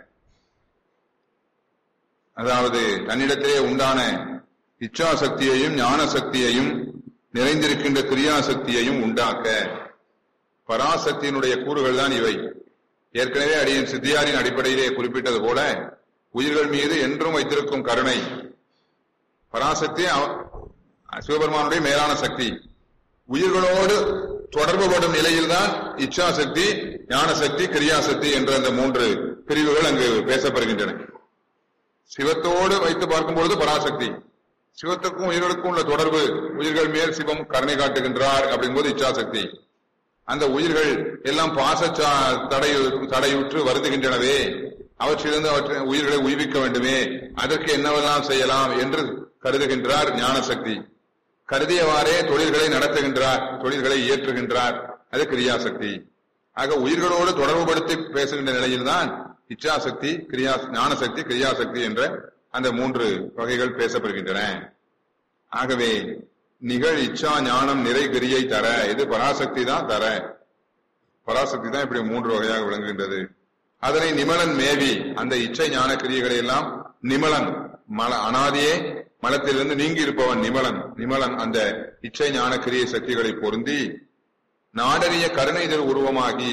அதாவது தன்னிடத்திலே உண்டான இச்சா சக்தியையும் ஞான சக்தியையும் நிறைந்திருக்கின்ற கிரியா சக்தியையும் உண்டாக்க. பராசக்தியினுடைய கூறுகள் தான் இவை. ஏற்கனவே அடியின் சித்தியாரின் அடிப்படையிலே குறிப்பிட்டது போல உயிர்கள் மீது என்றும் வைத்திருக்கும் கருணை. பராசக்தி சிவபெருமானுடைய மேலான சக்தி. உயிர்களோடு தொடர்புபடும் நிலையில்தான் இச்சா சக்தி, ஞான சக்தி, கிரியாசக்தி என்ற அந்த மூன்று பிரிவுகள் அங்கு பேசப்படுகின்றன. சிவத்தோடு வைத்து பார்க்கும்பொழுது பராசக்தி, சிவத்துக்கும் உயிர்களுக்கும் உள்ள தொடர்பு, உயிர்கள் மேல் சிவம் கருணை காட்டுகின்றார் அப்படிங்கும்போது இச்சாசக்தி. அந்த உயிர்கள் எல்லாம் பாச தடை தடையுற்று வருதுகின்றனவே, அவற்றிலிருந்து அவற்றை உயிர்களை உய்விக்க வேண்டுமே, அதற்கு என்னவெல்லாம் செய்யலாம் என்று கருதுகின்றார் ஞானசக்தி. கருதியவாறே தொழில்களை நடத்துகின்றார், தொழில்களை இயற்றுகின்றார், அது கிரியாசக்தி. ஆக உயிர்களோடு தொடர்புபடுத்தி பேசுகின்ற நிலையில்தான் இச்சாசக்தி, கிரியா ஞானசக்தி, கிரியாசக்தி என்ற அந்த மூன்று வகைகள் பேசப்படுகின்றன. ஆகவே நிகழ் இச்சா ஞானம் நிறை கிரியை தர, இது பராசக்தி தான் தர. பராசக்தி தான் இப்படி மூன்று வகையாக விளங்குகின்றது. அதனை நிமலன் மேவி, அந்த இச்சை ஞான கிரியைகளை எல்லாம் நிமலன், மல அனாதியே மலத்திலிருந்து நீங்கி இருப்பவன் நிமலன். நிமலன் அந்த இச்சை ஞான கிரியை சக்திகளை பொருந்தி நாடறிய கருணைதல் உருவமாகி,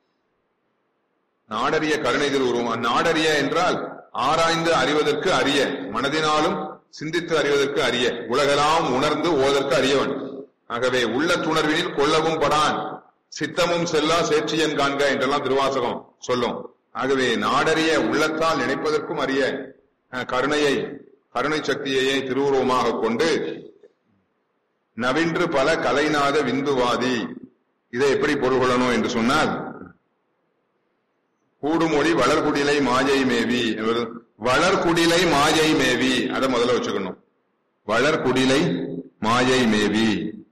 நாடறிய கருணைதல் உருவம். நாடறிய என்றால் ஆராய்ந்து அறிவதற்கு அறிய, மனதினாலும் சிந்தித்து அறிவதற்கு அறிய, உலகெல்லாம் உணர்ந்து ஓதற்கு அறியவன். ஆகவே உள்ள துணர்வினில் கொள்ளவும் படான், சித்தமும் செல்லா சேற்றியன் காண்க என்றெல்லாம் திருவாசகம் சொல்லும். ஆகவே நாடறிய, உள்ளத்தால் நினைப்பதற்கும் அறிய கருணையை, கருணை சக்தியையே திருவுருவமாக கொண்டு நவின்று பல கலைநாத விந்துவாதி. இதை எப்படி பொருள் கொள்ளணும் என்று சொன்னால், கூடுமொழி வளர்குடிலை மாயை மேவி. வளர்குடிலை மாயை மேவி, அதை முதல்ல வச்சுக்கணும். வளர்குடிலை மாயை மேவி,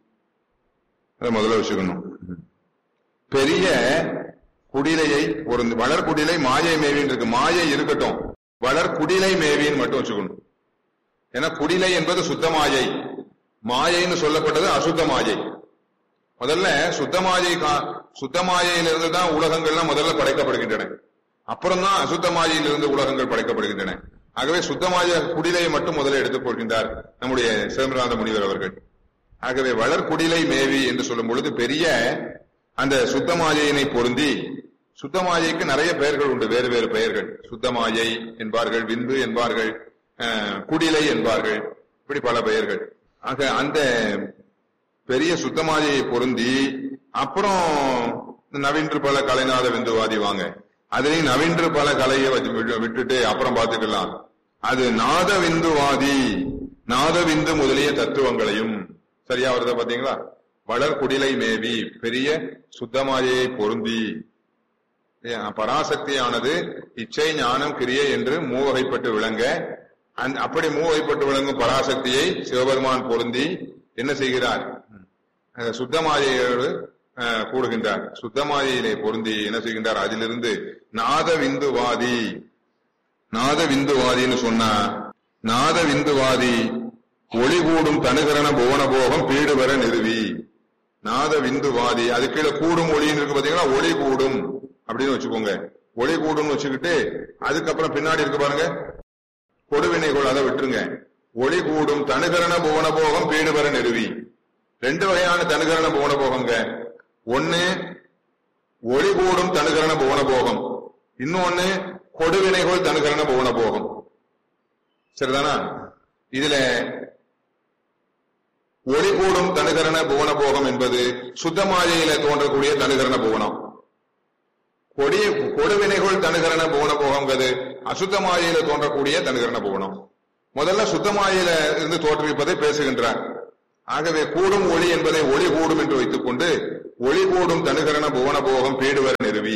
அதை முதல்ல வச்சுக்கணும். பெரிய குடிலையை ஒரு வளர்குடிலை மாயை மேவின்னு இருக்கு. மாயை இருக்கட்டும், வளர்குடிலை மேவின்னு மட்டும் வச்சுக்கணும். ஏன்னா குடிலை என்பது சுத்த மாயை, மாயைன்னு சொல்லப்பட்டது அசுத்த மாயை. முதல்ல சுத்த மாயை, சுத்த மாயையிலிருந்து தான் உலகங்கள்லாம் முதல்ல படைக்கப்படுகின்றன. அப்புறம்தான் அசுத்த மாயையிலிருந்து உலகங்கள் படைக்கப்படுகின்றன. ஆகவே சுத்த மாய குடிலையை மட்டும் முதல்ல எடுத்துக் கொள்கின்றார் நம்முடைய சிதம்பரநாத முனிவர் அவர்கள். ஆகவே வளர்குடிலை மேவி என்று சொல்லும் பொழுது பெரிய அந்த சுத்த மாயையினை பொருந்தி, சுத்த மாயைக்கு நிறைய பெயர்கள் உண்டு, வேறு வேறு பெயர்கள். சுத்த மாயை என்பார்கள், விந்து என்பார்கள், குடிலை என்பார்கள், இப்படி பல பெயர்கள். ஆக அந்த பெரிய சுத்தமாதியை பொருந்தி அப்புறம் நவின்று பல கலைநாத விந்துவாதி வாங்க. அதுலயும் நவின்று பல கலையை விட்டுட்டு அப்புறம் பார்த்துக்கலாம். அது நாத விந்துவாதி, நாத விந்து முதலிய தத்துவங்களையும் சரியா வருத பாத்தீங்களா. வளர்குடிலை மேவி, பெரிய சுத்தமாதியை பொருந்தி. பராசக்தியானது இச்சை ஞானம் கிரியை என்று மூவகைப்பட்டு விளங்க, அப்படி மூவகைப்பட்டு விளங்கும் பராசக்தியை சிவபெருமான் பொருந்தி என்ன செய்கிறார்? சுத்தமாயையோடு கூடுகின்றார். சுத்தமாயிலே பொருந்தி என்ன செய்கின்றார்? அதிலிருந்து நாத விந்துவாதி, நாத விந்துவாதின்னு சொன்னா, நாத விந்துவாதி ஒளி கூடும் தனுகரண புவன போகம் பீடு வர நிறுவி. நாத விந்துவாதி, அது கீழே கூடும் ஒளின்னு இருக்கு பாத்தீங்களா, ஒளி கூடும் அப்படின்னு வச்சுக்கோங்க. ஒளி கூடும் வச்சுக்கிட்டு அதுக்கப்புறம் பின்னாடி இருக்கு பாருங்க கொடுவினைகள், அதை விட்டுருங்க. ஒளி கூடும் தனுகரண புவன போகம் பீடு வர நிறுவி. ரெண்டு வகையான தனுகரண புவன போகங்க. ஒன்னு ஒளி கூடும் தனுகரண புவன போகம், இன்னொன்னு கொடுவினைகள் தனுகரண புவன போகம். சரிதானா? இதுல ஒளி கூடும் தனுகரண புவன போகம் என்பது சுத்தமாயையில தோன்றக்கூடிய தனுகரண புவனம். கொடிய கொடுவினைகள் தனுகரண புவன போகம்ங்கிறது அசுத்தமாயையில தோன்றக்கூடிய தனுகரண புவனம். முதல்ல சுத்தமாயில இருந்து தோற்றுவிப்பதை பேசுகின்றார். ஆகவே கூடும் ஒளி என்பதை ஒளி கூடும் என்று வைத்துக் கொண்டு ஒளி கூடும் தனுகரண புவன போகம் பீடுவர் நிறுவி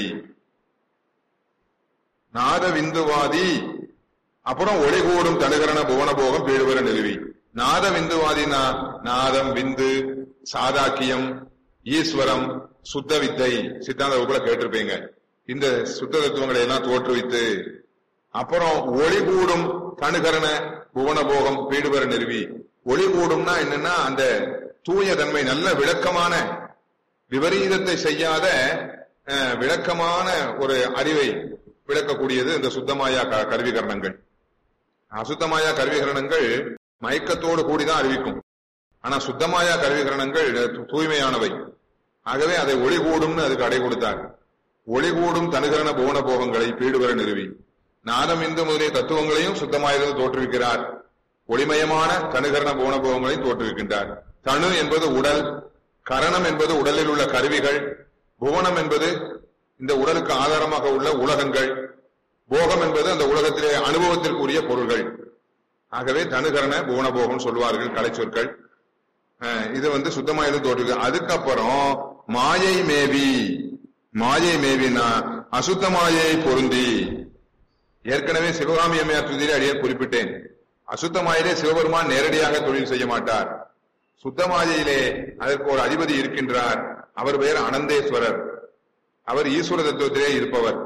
நாத விந்துவாதி, அப்புறம் ஒளி கூடும் தனுகரண புவன போகம் பீடுவர நிறுவி. நாத விந்துவாதினா நாதம், விந்து, சாதாக்கியம், ஈஸ்வரம், சுத்த வித்தை சித்தாந்த வகுப்புல கேட்டிருப்பீங்க. இந்த சுத்த தத்துவங்களை எல்லாம் தோற்றுவித்து அப்புறம் ஒளி கூடும் தனுகரண புவன போகம் பீடுவர நிறுவி. ஒளி கூடும்னா என்னன்னா அந்த தூய தன்மை, நல்ல விளக்கமான விபரீதத்தை செய்யாத விளக்கமான ஒரு அறிவை விளக்கக்கூடியது இந்த சுத்தமாயா கருவிகரணங்கள். அசுத்தமாயா கருவிகரணங்கள் மயக்கத்தோடு கூடிதான் அறிவிக்கும். ஆனா சுத்தமாயா கருவிகரணங்கள் தூய்மையானவை. ஆகவே அதை ஒளி கூடும்னு அதுக்கு அடை கொடுத்தார். ஒளி கூடும் தனுகரண புவன போகங்களை பீடுவர நிறுவி நாதம் இந்து முதலிய தத்துவங்களையும் சுத்தமாயிருந்து தோற்றுவிக்கிறார். ஒளிமயமான தனுகரண புவன போகங்களையும் தோற்றுவிக்கின்றார். தனு என்பது உடல், கரணம் என்பது உடலில் உள்ள கருவிகள், புவனம் என்பது இந்த உடலுக்கு ஆதாரமாக உள்ள உலகங்கள், போகம் என்பது அந்த உலகத்திலே அனுபவத்திற்குரிய பொருள்கள். ஆகவே தனுகரண புவன போகம் சொல்வார்கள் கலை சொற்கள். இது வந்து சுத்தமாயிருந்து தோற்று. அதுக்கப்புறம் மாயை மேவி, மாயை மேவினா அசுத்த மாயை பொருந்தி. ஏற்கனவே சிவகாமி அம்மையார் துதியிலே அடியே குறிப்பிட்டேன். அசுத்த மாயிலே சிவபெருமான் நேரடியாக தொழில் செய்ய மாட்டார். சுத்த மாயையிலே அதற்கு ஒரு அதிபதி இருக்கின்றார். அவர் பெயர் அனந்தேஸ்வரர். அவர் ஈஸ்வர தத்துவத்திலே இருப்பவர்.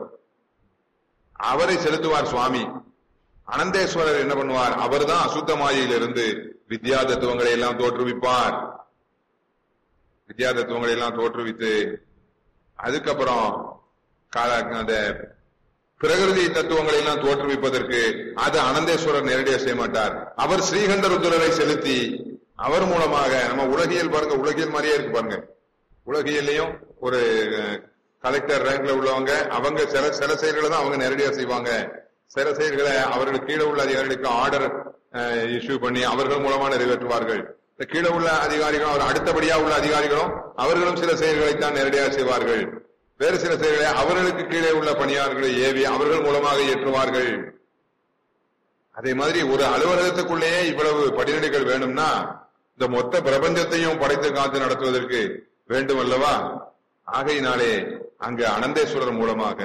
அவரை செலுத்துவார் சுவாமி. அனந்தேஸ்வரர் என்ன பண்ணுவார்? அவர் தான் அசுத்த மாயையிலிருந்து வித்யா தத்துவங்களை எல்லாம் தோற்றுவிப்பார். வித்யா தத்துவங்களை எல்லாம் தோற்றுவித்து அதுக்கப்புறம் அந்த பிரகிருதி தத்துவங்களை எல்லாம் தோற்றுவிப்பதற்கு அது அனந்தேஸ்வரர் நேரடியாக செய்ய மாட்டார். அவர் ஸ்ரீகண்ட ருத்ரரை செலுத்தி அவர் மூலமாக நம்ம உலகியல் பாருங்க, உலகியல் மாதிரியே இருக்கு பாருங்க. உலகியல்லையும் ஒரு கலெக்டர் ரேங்க்ல உள்ளவங்க அவங்க சில சில செயல்களை தான் அவங்க நேரடியாக செய்வாங்க. சில செயல்களை அவர்களுக்கு கீழே உள்ள அதிகாரிகளுக்கு ஆர்டர் இஷ்யூ பண்ணி அவர்கள் மூலமா நிறைவேற்றுவார்கள். கீழே உள்ள அதிகாரிகளும் அவர் அடுத்தபடியா உள்ள அதிகாரிகளும் அவர்களும் சில செயல்களைத்தான் நேரடியாக செய்வார்கள். வேறு சில செயல்களை அவர்களுக்கு கீழே உள்ள பணியாளர்களை ஏவி அவர்கள் மூலமாக ஏற்றுவார்கள். அதே மாதிரி ஒரு அலுவலகத்துக்குள்ளேயே இவ்வளவு படிநிலைகள் வேணும்னா இந்த மொத்த பிரபஞ்சத்தையும் படைத்து காத்து நடத்துவதற்கு வேண்டும் அல்லவா? ஆகையினாலே அங்கு அனந்தேஸ்வரர் மூலமாக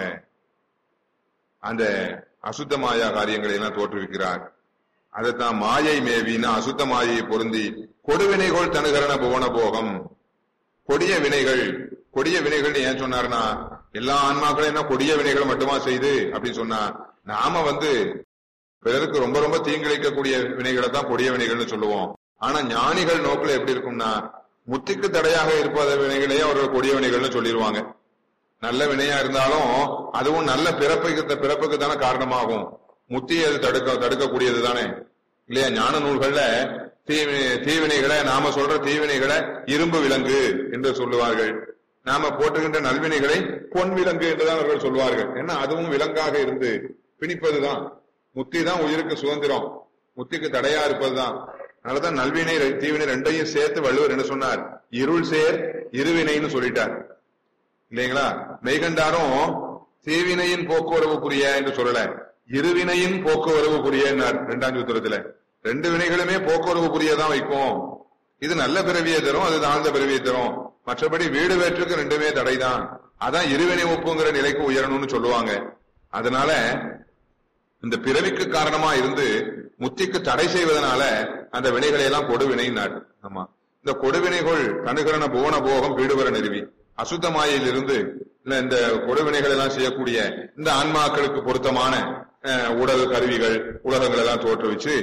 அந்த அசுத்த மாயா காரியங்களை எல்லாம் தோற்றுவிக்கிறார். அதைத்தான் மாயை மேவினா அசுத்த மாயை பொருந்தி கொடுவினைகள் தனுகரண புவன போகம். கொடிய வினைகள், கொடிய வினைகள் ஏன் சொன்னார்னா எல்லா ஆன்மாக்களும் என்ன கொடிய வினைகள் மட்டுமா செய்து அப்படின்னு சொன்னா, நாம வந்து பிறருக்கு ரொம்ப ரொம்ப தீங்கிழைக்கக்கூடிய வினைகளை தான் கொடிய வினைகள்னு சொல்லுவோம். ஆனா ஞானிகள் நோக்கில் எப்படி இருக்கும்னா முத்திக்கு தடையாக இருப்பத வினைகளையே அவர்கள் கொடிய வினைகள்னு சொல்லிடுவாங்க. நல்ல வினையா இருந்தாலும் அதுவும் நல்ல பிறப்புக்கு பிறப்புக்கு தானே காரணமாகும். முத்தி அது தடுக்க தடுக்கக்கூடியது தானே இல்லையா? ஞான நூல்கள்ல தீ தீவினைகளை நாம சொல்ற தீவினைகளை இரும்பு விலங்கு என்று சொல்லுவார்கள். நாம போட்டுகின்ற நல்வினைகளை பொன் விலங்கு என்றுதான் அவர்கள் சொல்வார்கள். ஏன்னா அதுவும் விலங்காக இருந்து பிணிப்பதுதான். முத்தி தான் உயிருக்கு சுதந்திரம், முத்திக்கு தடையா இருப்பதுதான். அதனாலதான் நல்வினை தீவினை ரெண்டையும் சேர்த்து வள்ளுவர் என்ன சொன்னார்? இருள் சேர் இருவினைன்னு சொல்லிட்டார் இல்லைங்களா? மெய்கண்டாரும் தீவினையின் போக்குவரவு புரிய என்று சொல்லல, இருவினையின் போக்குவரவு புரியன்னார் இரண்டாம் சூத்திரத்துல. ரெண்டு வினைகளுமே போக்குவரவு புரியதான் வைக்கும். இது நல்ல பிறவியை தரும், அது தாழ்ந்த பிறவியை தரும். மற்றபடி வீடு வேற்றுக்கு ரெண்டுமே தடைதான். அதான் இருவினை ஒப்புங்கிற நிலைக்கு உயரணும்னு சொல்லுவாங்க. அதனால இந்த பிறவிக்கு காரணமா இருந்து முத்திக்கு தடை செய்வதனால அந்த வினைகளை எல்லாம் கொடுவினைனார். ஆமா, இந்த கொடுவினைகள் தனுகரண புவன போகம் வீடுவர நிறுவி அசுத்த மாயையில் இருந்து இந்த கொடுவினைகள் எல்லாம் செய்யக்கூடிய இந்த ஆன்மாக்களுக்கு பொருத்தமான உடல் கருவிகள் உலகங்கள் எல்லாம் தோற்றுவிச்சு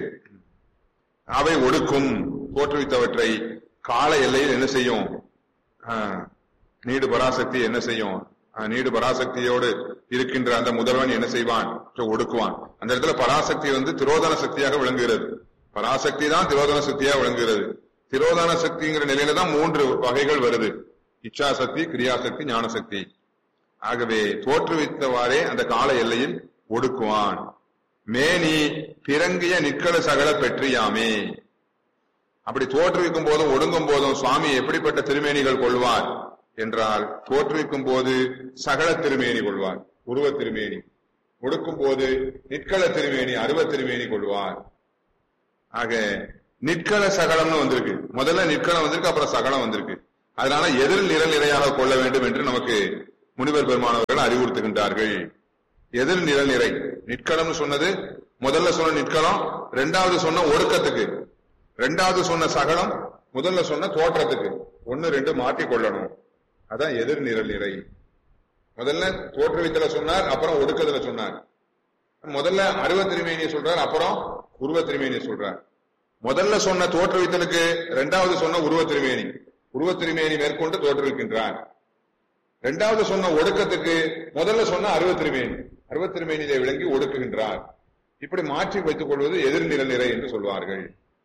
அவை ஒடுக்கும். தோற்றுவித்தவற்றை கால எல்லையில் என்ன செய்யும்? நீடு பராசக்தி என்ன செய்யும்? நீடு பராசக்தியோடு இருக்கின்ற அந்த முதல்வன் என்ன செய்வான்? ஒடுக்குவான். அந்த இடத்துல பராசக்தி வந்து திரோதன சக்தியாக விளங்குகிறது. பராசக்தி தான் திரோதன சக்தியாக விளங்குகிறது. திரோதன சக்திங்கிற நிலையில தான் மூன்று வகைகள் வருது: இச்சாசக்தி, கிரியாசக்தி, ஞானசக்தி. ஆகவே தோற்றுவித்தவாறே அந்த கால எல்லையில் ஒடுக்குவான். மேனி பிறங்கிய நிற்கள சகல பெற்றியாமே. அப்படி தோற்றுவிக்கும் போதும் ஒடுங்கும் போதும் சுவாமி எப்படிப்பட்ட திருமேனிகள் கொள்வார் என்றால், தோற்றுவிக்கும் போது சகல திருமேனி கொள்வார், உருவ திருமேனி. ஒடுக்கும் போது நிற்கள திருமேனி, அருவ திருமேனி கொள்வார். ஆக நிற்கள சகலம்னு வந்திருக்கு. முதல்ல நிற்களம் வந்திருக்கு, அப்புறம் சகலம் வந்திருக்கு. அதனால எதிர் நிரல் நிறையாக கொள்ள வேண்டும் என்று நமக்கு முனிவர் பெருமானவர்கள் அறிவுறுத்துகின்றார்கள். எதிர் நிரல் நிறை நிற்களம்னு சொன்னது முதல்ல சொன்ன நிற்களம், இரண்டாவது சொன்ன ஒடுக்கத்துக்கு, இரண்டாவது சொன்ன சகலம், முதல்ல சொன்ன தோற்றத்துக்கு ஒன்னு ரெண்டு மாற்றி கொள்ளணும். அதான் எதிர் நிரல் நிறை. முதல்ல தோற்றுவித்தல சொன்னார், அப்புறம் ஒடுக்கத்துல சொன்னார். முதல்ல அருவ திருமேனியை சொல்றார், அப்புறம் உருவ திருமேனியை சொல்றார். முதல்ல சொன்ன தோற்றுவித்தலுக்கு இரண்டாவது சொன்ன உருவ திருமேனி, உருவ திருமேனி மேற்கொண்டு தோற்றுவிக்கின்றார். இரண்டாவது சொன்ன ஒடுக்கத்துக்கு முதல்ல சொன்ன அருவ திருமேனி, அருவ திருமேனியை விளங்கி ஒடுக்குகின்றார். இப்படி மாற்றி வைத்துக் கொள்வது எதிர்நிலை நிறை என்று சொல்வார்கள்.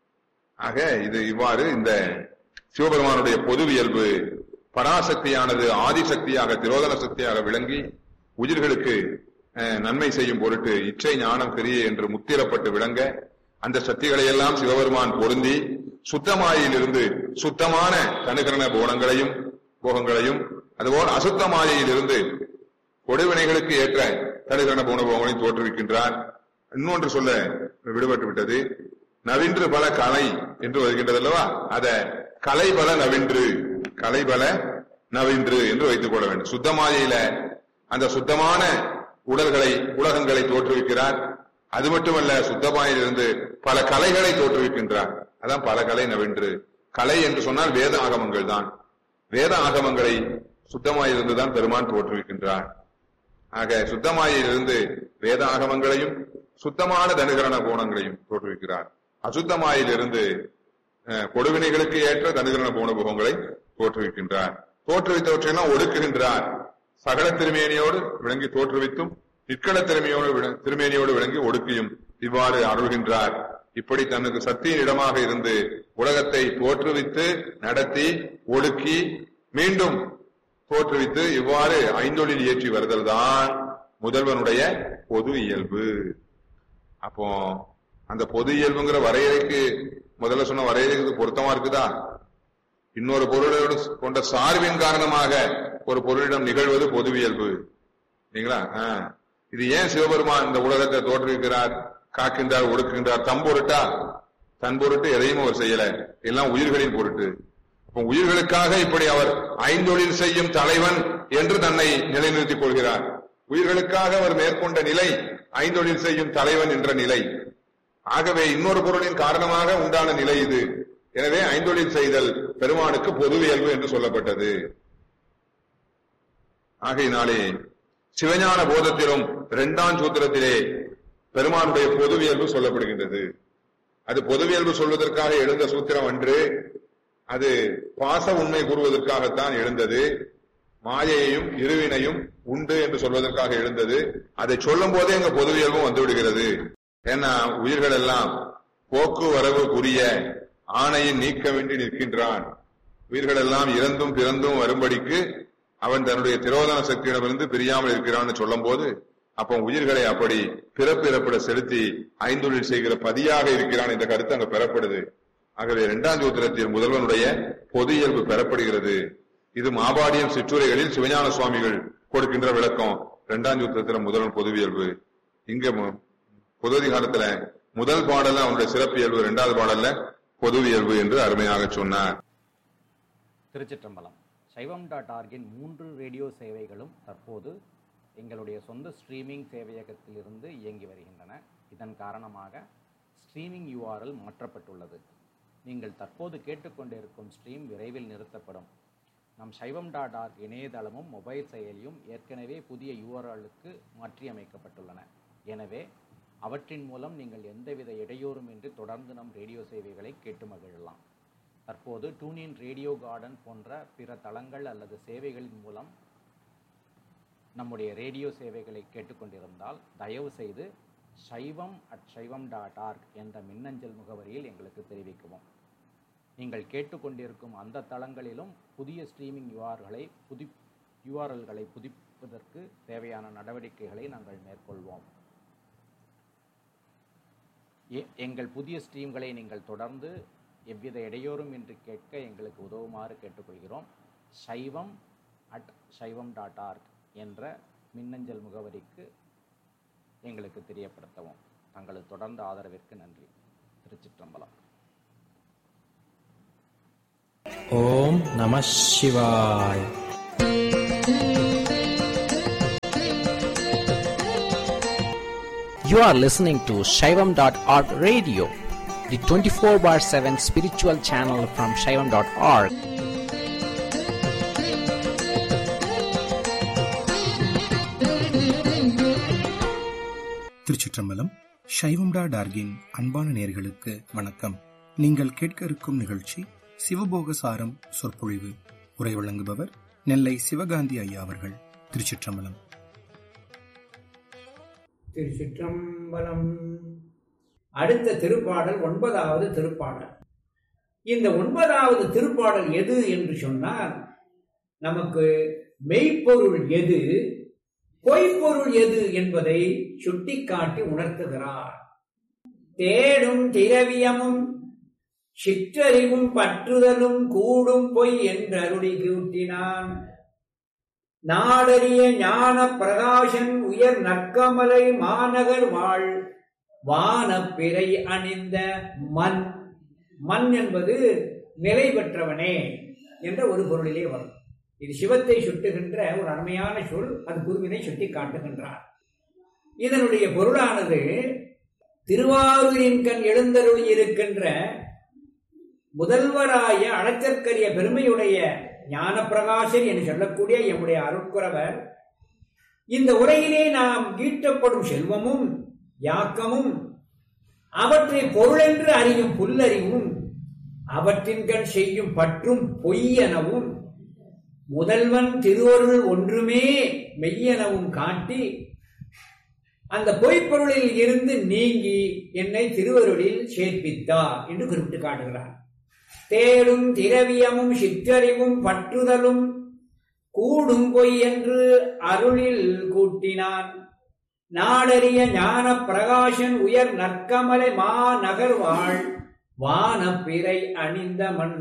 ஆக இது இவ்வாறு இந்த சிவபெருமானுடைய பொதுவியல்பு பராசக்தியானது ஆதிசக்தியாக திரோதன சக்தியாக விளங்கி உயிர்களுக்கு நன்மை செய்யும் பொருட்டு இச்சை ஞானம் கிரியை என்று முத்திரப்பட்டு விளங்க அந்த சக்திகளை எல்லாம் சிவபெருமான் பொருந்தி சுத்தமாயிலிருந்து சுத்தமான தனுகரண போனங்களையும் போகங்களையும் அதுபோல் அசுத்த மாயையிலிருந்து கொடுவினைகளுக்கு ஏற்ற தனுகரண போன போகங்களையும் தோற்றுவிக்கின்றார். இன்னொன்று சொல்ல விடுபட்டு விட்டது. நவின்று பல கலை என்று வருகின்றது அல்லவா, அத கலை பல நவின்று, கலை பல நவின்று என்று வைத்துக் கொள்ள வேண்டும். சுத்தமாயில அந்த சுத்தமான உடல்களை உலகங்களை தோற்றுவிக்கிறார். அது மட்டுமல்ல, சுத்தமாயிலிருந்து பல கலைகளை தோற்றுவிக்கின்றார். அதான் பல கலை நவின்று. கலை என்று சொன்னால் வேத ஆகமங்கள் தான். வேத ஆகமங்களை சுத்தமாயிருந்துதான் பெருமான் தோற்றுவிக்கின்றார். ஆக சுத்தமாயிலிருந்து வேத ஆகமங்களையும் சுத்தமான தனுகரண கோணங்களையும் தோற்றுவிக்கிறார். அசுத்தமாயிலிருந்து கொடுவினைகளுக்கு ஏற்ற தனுகரண போன போகங்களை தோற்றுவிக்கின்றார். தோற்றுவித்தவற்றையெல்லாம் ஒடுக்குகின்றார். சகல திருமேனியோடு விளங்கி தோற்றுவித்தும் நிற்கள திருமையோடு திருமேனியோடு விளங்கி ஒடுக்கியும் இவ்வாறு அருள்கின்றார். இப்படி தனக்கு சக்தியின் இடமாக இருந்து உலகத்தை தோற்றுவித்து நடத்தி ஒடுக்கி மீண்டும் தோற்றுவித்து இவ்வாறு ஐந்தொழில் இயற்றி வருதல் தான் முதல்வனுடைய பொது இயல்பு. அப்போ அந்த பொது இயல்புங்கிற வரையறைக்கு முதல்ல சொன்ன வரையறைக்கு பொருத்தமா இருக்குதா? இன்னொரு பொருளோடு கொண்ட சார்பின் காரணமாக ஒரு பொருளிடம் நிகழ்வது பொதுவியல்பு இல்லைங்களா? இது ஏன் சிவபெருமான் இந்த உலகத்தை தோற்றுவிக்கிறார், காக்கின்றார், ஒடுக்குகின்றார்? தம் பொருட்டா? தன் பொருட்டு எதையும் அவர் செய்யல, எல்லாம் உயிர்களின் பொருட்டு. அப்ப உயிர்களுக்காக இப்படி அவர் ஐந்தொழில் செய்யும் தலைவன் என்று தன்னை நிலைநிறுத்திக் கொள்கிறார். உயிர்களுக்காக அவர் மேற்கொண்ட நிலை ஐந்தொழில் செய்யும் தலைவன் என்ற நிலை. ஆகவே இன்னொரு பொருளின் காரணமாக உண்டான நிலை இது. எனவே ஐந்தொழில் செய்தல் பெருமானுக்கு பொதுவியல்பு என்று சொல்லப்பட்டது. ஆகையினாலே சிவஞான போதத்திலும் இரண்டாம் சூத்திரத்திலே பெருமானுடைய பொதுவியல்பு சொல்லப்படுகின்றது. அது பொதுவியல்பு சொல்வதற்காக எழுந்த சூத்திரம் அன்று, அது பாச உண்மை கூறுவதற்காகத்தான் எழுந்தது. மாயையையும் இருவினையும் உண்டு என்று சொல்வதற்காக எழுந்தது. அதை சொல்லும் போதே எங்க பொதுவியல்பும் வந்து விடுகிறது. ஏன்னா உயிர்கள் எல்லாம் போக்குவரவு புரிய ஆணையின் நீக்கமின்றி நிற்கின்றான். உயிர்கள் எல்லாம் இறந்தும் பிறந்தும் வரும்படிக்கு அவன் தன்னுடைய திரோதன சக்தியிடமிருந்து பிரியாமல் இருக்கிறான்னு சொல்லும் போது, அப்போ உயிர்களை அப்படி பிறப்பிறப்பிட செலுத்தி ஐந்தொழில் செய்கிற பதியாக இருக்கிறான் என்ற கருத்து அங்க பெறப்படுது. ஆகவே இரண்டாம் சூத்திரத்தில் முதல்வனுடைய பொது இயல்பு பெறப்படுகிறது. இது மாபாடியம் சிற்றுரைகளில் சிவஞான சுவாமிகள் கொடுக்கின்ற விளக்கம். இரண்டாம் சூத்திரத்துல முதல்வன் பொதுவியல்பு. இங்க பொதுதிகாரத்துல முதல் பாடல்ல அவனுடைய சிறப்பு இயல்பு, இரண்டாவது பாடல்ல பொதுவியல்பு என்று அருமையாக சொன்னார். திருச்சிற்றம்பலம். சைவம் டாட் ஆர்கின் மூன்று ரேடியோ சேவைகளும் தற்போது எங்களுடைய சொந்த ஸ்ட்ரீமிங் சேவையகத்திலிருந்து இயங்கி வருகின்றன. இதன் காரணமாக ஸ்ட்ரீமிங் யூஆர்எல் மாற்றப்பட்டுள்ளது. நீங்கள் தற்போது கேட்டுக்கொண்டிருக்கும் ஸ்ட்ரீம் விரைவில் நிறுத்தப்படும். நம் சைவம் டாட் ஆர்க் இணையதளமும் மொபைல் செயலியும் ஏற்கனவே புதிய யூஆர்எல்லுக்கு மாற்றியமைக்கப்பட்டுள்ளன. எனவே அவற்றின் மூலம் நீங்கள் எந்தவித இடையூறுமின்றி தொடர்ந்து நம் ரேடியோ சேவைகளை கேட்டு மகிழலாம். தற்போது டூனின் ரேடியோ கார்டன் போன்ற பிற தளங்கள் அல்லது சேவைகளின் மூலம் நம்முடைய ரேடியோ சேவைகளை கேட்டுக்கொண்டிருந்தால் தயவு செய்து சைவம் அட் சைவம் டாட் ஆர்க் என்ற மின்னஞ்சல் முகவரியில் எங்களுக்கு தெரிவிக்கவும். நீங்கள் கேட்டுக்கொண்டிருக்கும் அந்த தளங்களிலும் புதிய ஸ்ட்ரீமிங் யூஆர்களை புதி யூஆர்எல்களை புதுப்பிப்பதற்கு தேவையான நடவடிக்கைகளை நாங்கள் மேற்கொள்வோம். எங்கள் புதிய ஸ்ட்ரீம்களை நீங்கள் தொடர்ந்து எவ்வித இடையூறும் இன்றி கேட்க எங்களுக்கு உதவுமாறு கேட்டுக்கொள்கிறோம். சைவம் அட் சைவம் டாட் ஆர்க் என்ற மின்னஞ்சல் முகவரிக்கு எங்களுக்கு தெரியப்படுத்தவும். தங்களது தொடர்ந்த ஆதரவிற்கு நன்றி. திருச்சிற்றம்பலம். ஓம் நம சிவாய். You are listening to Shaivam dot org radio, the twenty-four bar seven spiritual channel from Shaivam dot org. திருச்சிற்றம்பலம். சைவம் டாட் ஆர்கின் அன்பான நேயர்களுக்கு வணக்கம். நீங்கள் கேட்க இருக்கும் நிகழ்ச்சி சிவபோகசாரம் சொற்பொழிவு. உரை வழங்குபவர் நெல்லை சிவகாந்தி ஐயா அவர்கள். திருச்சிற்றம்பலம். திருச்சிற்றம்பலம். அடுத்த திருப்பாடல் ஒன்பதாவது திருப்பாடல். இந்த ஒன்பதாவது திருப்பாடல் எது என்று சொன்னால், நமக்கு மெய்ப்பொருள் எது, பொய்ப்பொருள் எது என்பதை சுட்டிக்காட்டி உணர்த்துகிறார். தேடும் திரவியமும் சிற்றறிவும் பற்றுதலும் கூடும் பொய் என்று அருளி கூட்டினான். நாடறிய ஞான பிரகாசன் உயர் நற்கமலை மாநகர் வாழ் வானப்பிறை அணிந்த மண். மண் என்பது நிலை பெற்றவனே என்ற ஒரு பொருளிலே வரும். இது சிவத்தை சுட்டுகின்ற ஒரு அருமையான சொல். அது குருவினை சுட்டி காட்டுகின்றார். இதனுடைய பொருளானது திருவாரூரின் கண் எழுந்தருளி இருக்கின்ற முதல்வராய அளச்சற்கரிய பெருமையுடைய ஞான பிரகாசன் என்று சொல்லக்கூடிய எம்முடைய அருட்குரவர், இந்த உரையிலே நாம் ஈட்டப்படும் செல்வமும் யாக்கமும் அவற்றை பொருளென்று அறியும் புல்லறிவும் அவற்றின் கண் செய்யும் பற்றும் பொய்யெனவும் முதல்வன் திருவருள் ஒன்றுமே மெய்யெனவும் காட்டி அந்த பொய்ப்பொருளில் இருந்து நீங்கி என்னை திருவருளில் சேர்ப்பித்தார் என்று குறிப்பிட்டு காட்டுகிறார். தேடும் திரவியமும் சிற்றறிவும் பற்றுதலும் கூடும் பொய் என்று அருளில் கூட்டினான். நாடறிய ஞான பிரகாசன் உயர் நற்கமலை மா நகர் வாழ் வானப்பிறை அணிந்த மண்.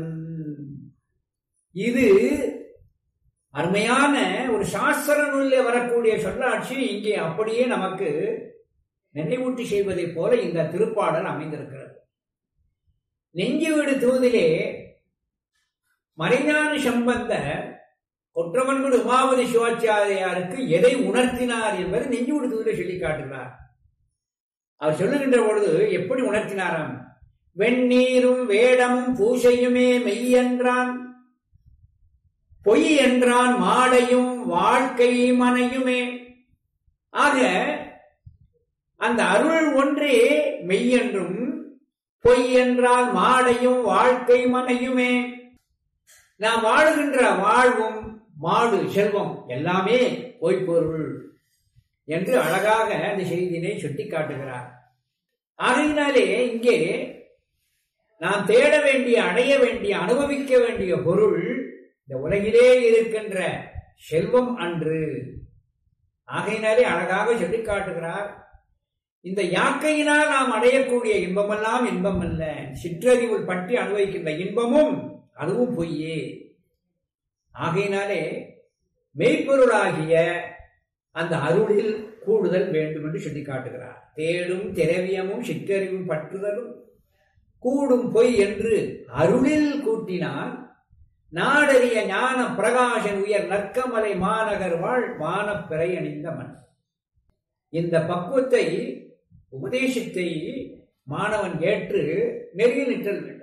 இது அருமையான ஒரு சாஸ்திர நூலில் வரக்கூடிய சொல்லாட்சி இங்கே அப்படியே நமக்கு நினைவூட்டி செய்வதைப் போல இந்த திருப்பாடல் அமைந்திருக்கிறது. நெஞ்சு வீடு தூதிலே மறைஞான சம்பந்தர் கொற்றவன்குடி உமாபதி சிவாச்சாரியாருக்கு எதை உணர்த்தினார் என்பதை நெஞ்சு வீடு தூதிலே சொல்லி காட்டுகிறார். அவர் சொல்லுகின்ற பொழுது எப்படி உணர்த்தினாராம்? வெந்நீரும் வேடமும் பூசையுமே மெய் என்றான், பொய் என்றான் மாடையும் வாழ்க்கை மனையுமே. ஆக அந்த அருள் ஒன்றே மெய் என்றும் பொய் என்றால் மாடையும் வாழ்க்கை மனையுமே. நாம் வாழுகின்ற வாழ்வும் மாடு செல்வம் எல்லாமே பொய்ப்பொருள் என்று அழகாக அந்த செய்தியினை சுட்டி காட்டுகிறார். ஆகையினாலே இங்கே நாம் தேட வேண்டிய, அடைய வேண்டிய, அனுபவிக்க வேண்டிய பொருள் இந்த உலகிலே இருக்கின்ற செல்வம் அன்று. ஆகையினாலே அழகாக சொல்லி காட்டுகிறார், இந்த யாக்கையினால் நாம் அடையக்கூடிய இன்பமெல்லாம் இன்பம் அல்ல, சிற்றறிவுள் பற்றி அனுபவிக்கின்ற இன்பமும் அதுவும் பொய்யே. ஆகையினாலே மெய்ப்பொருளாகிய அந்த அருளில் கூடுதல் வேண்டும் என்று சொல்லி காட்டுகிறார். தேடும் திரவியமும் சிற்றறிவும் பற்றுதலும் கூடும் பொய் என்று அருளில் கூட்டினான். நாடறிய ஞான பிரகாசன் உயர் நற்கமலை மாநகர் வாழ் வானப்பிறை அணிந்த மண். இந்த பக்குவத்தை, உபதேசத்தை மாணவன் ஏற்று நெறியில் நிற்றல் வேண்டும்.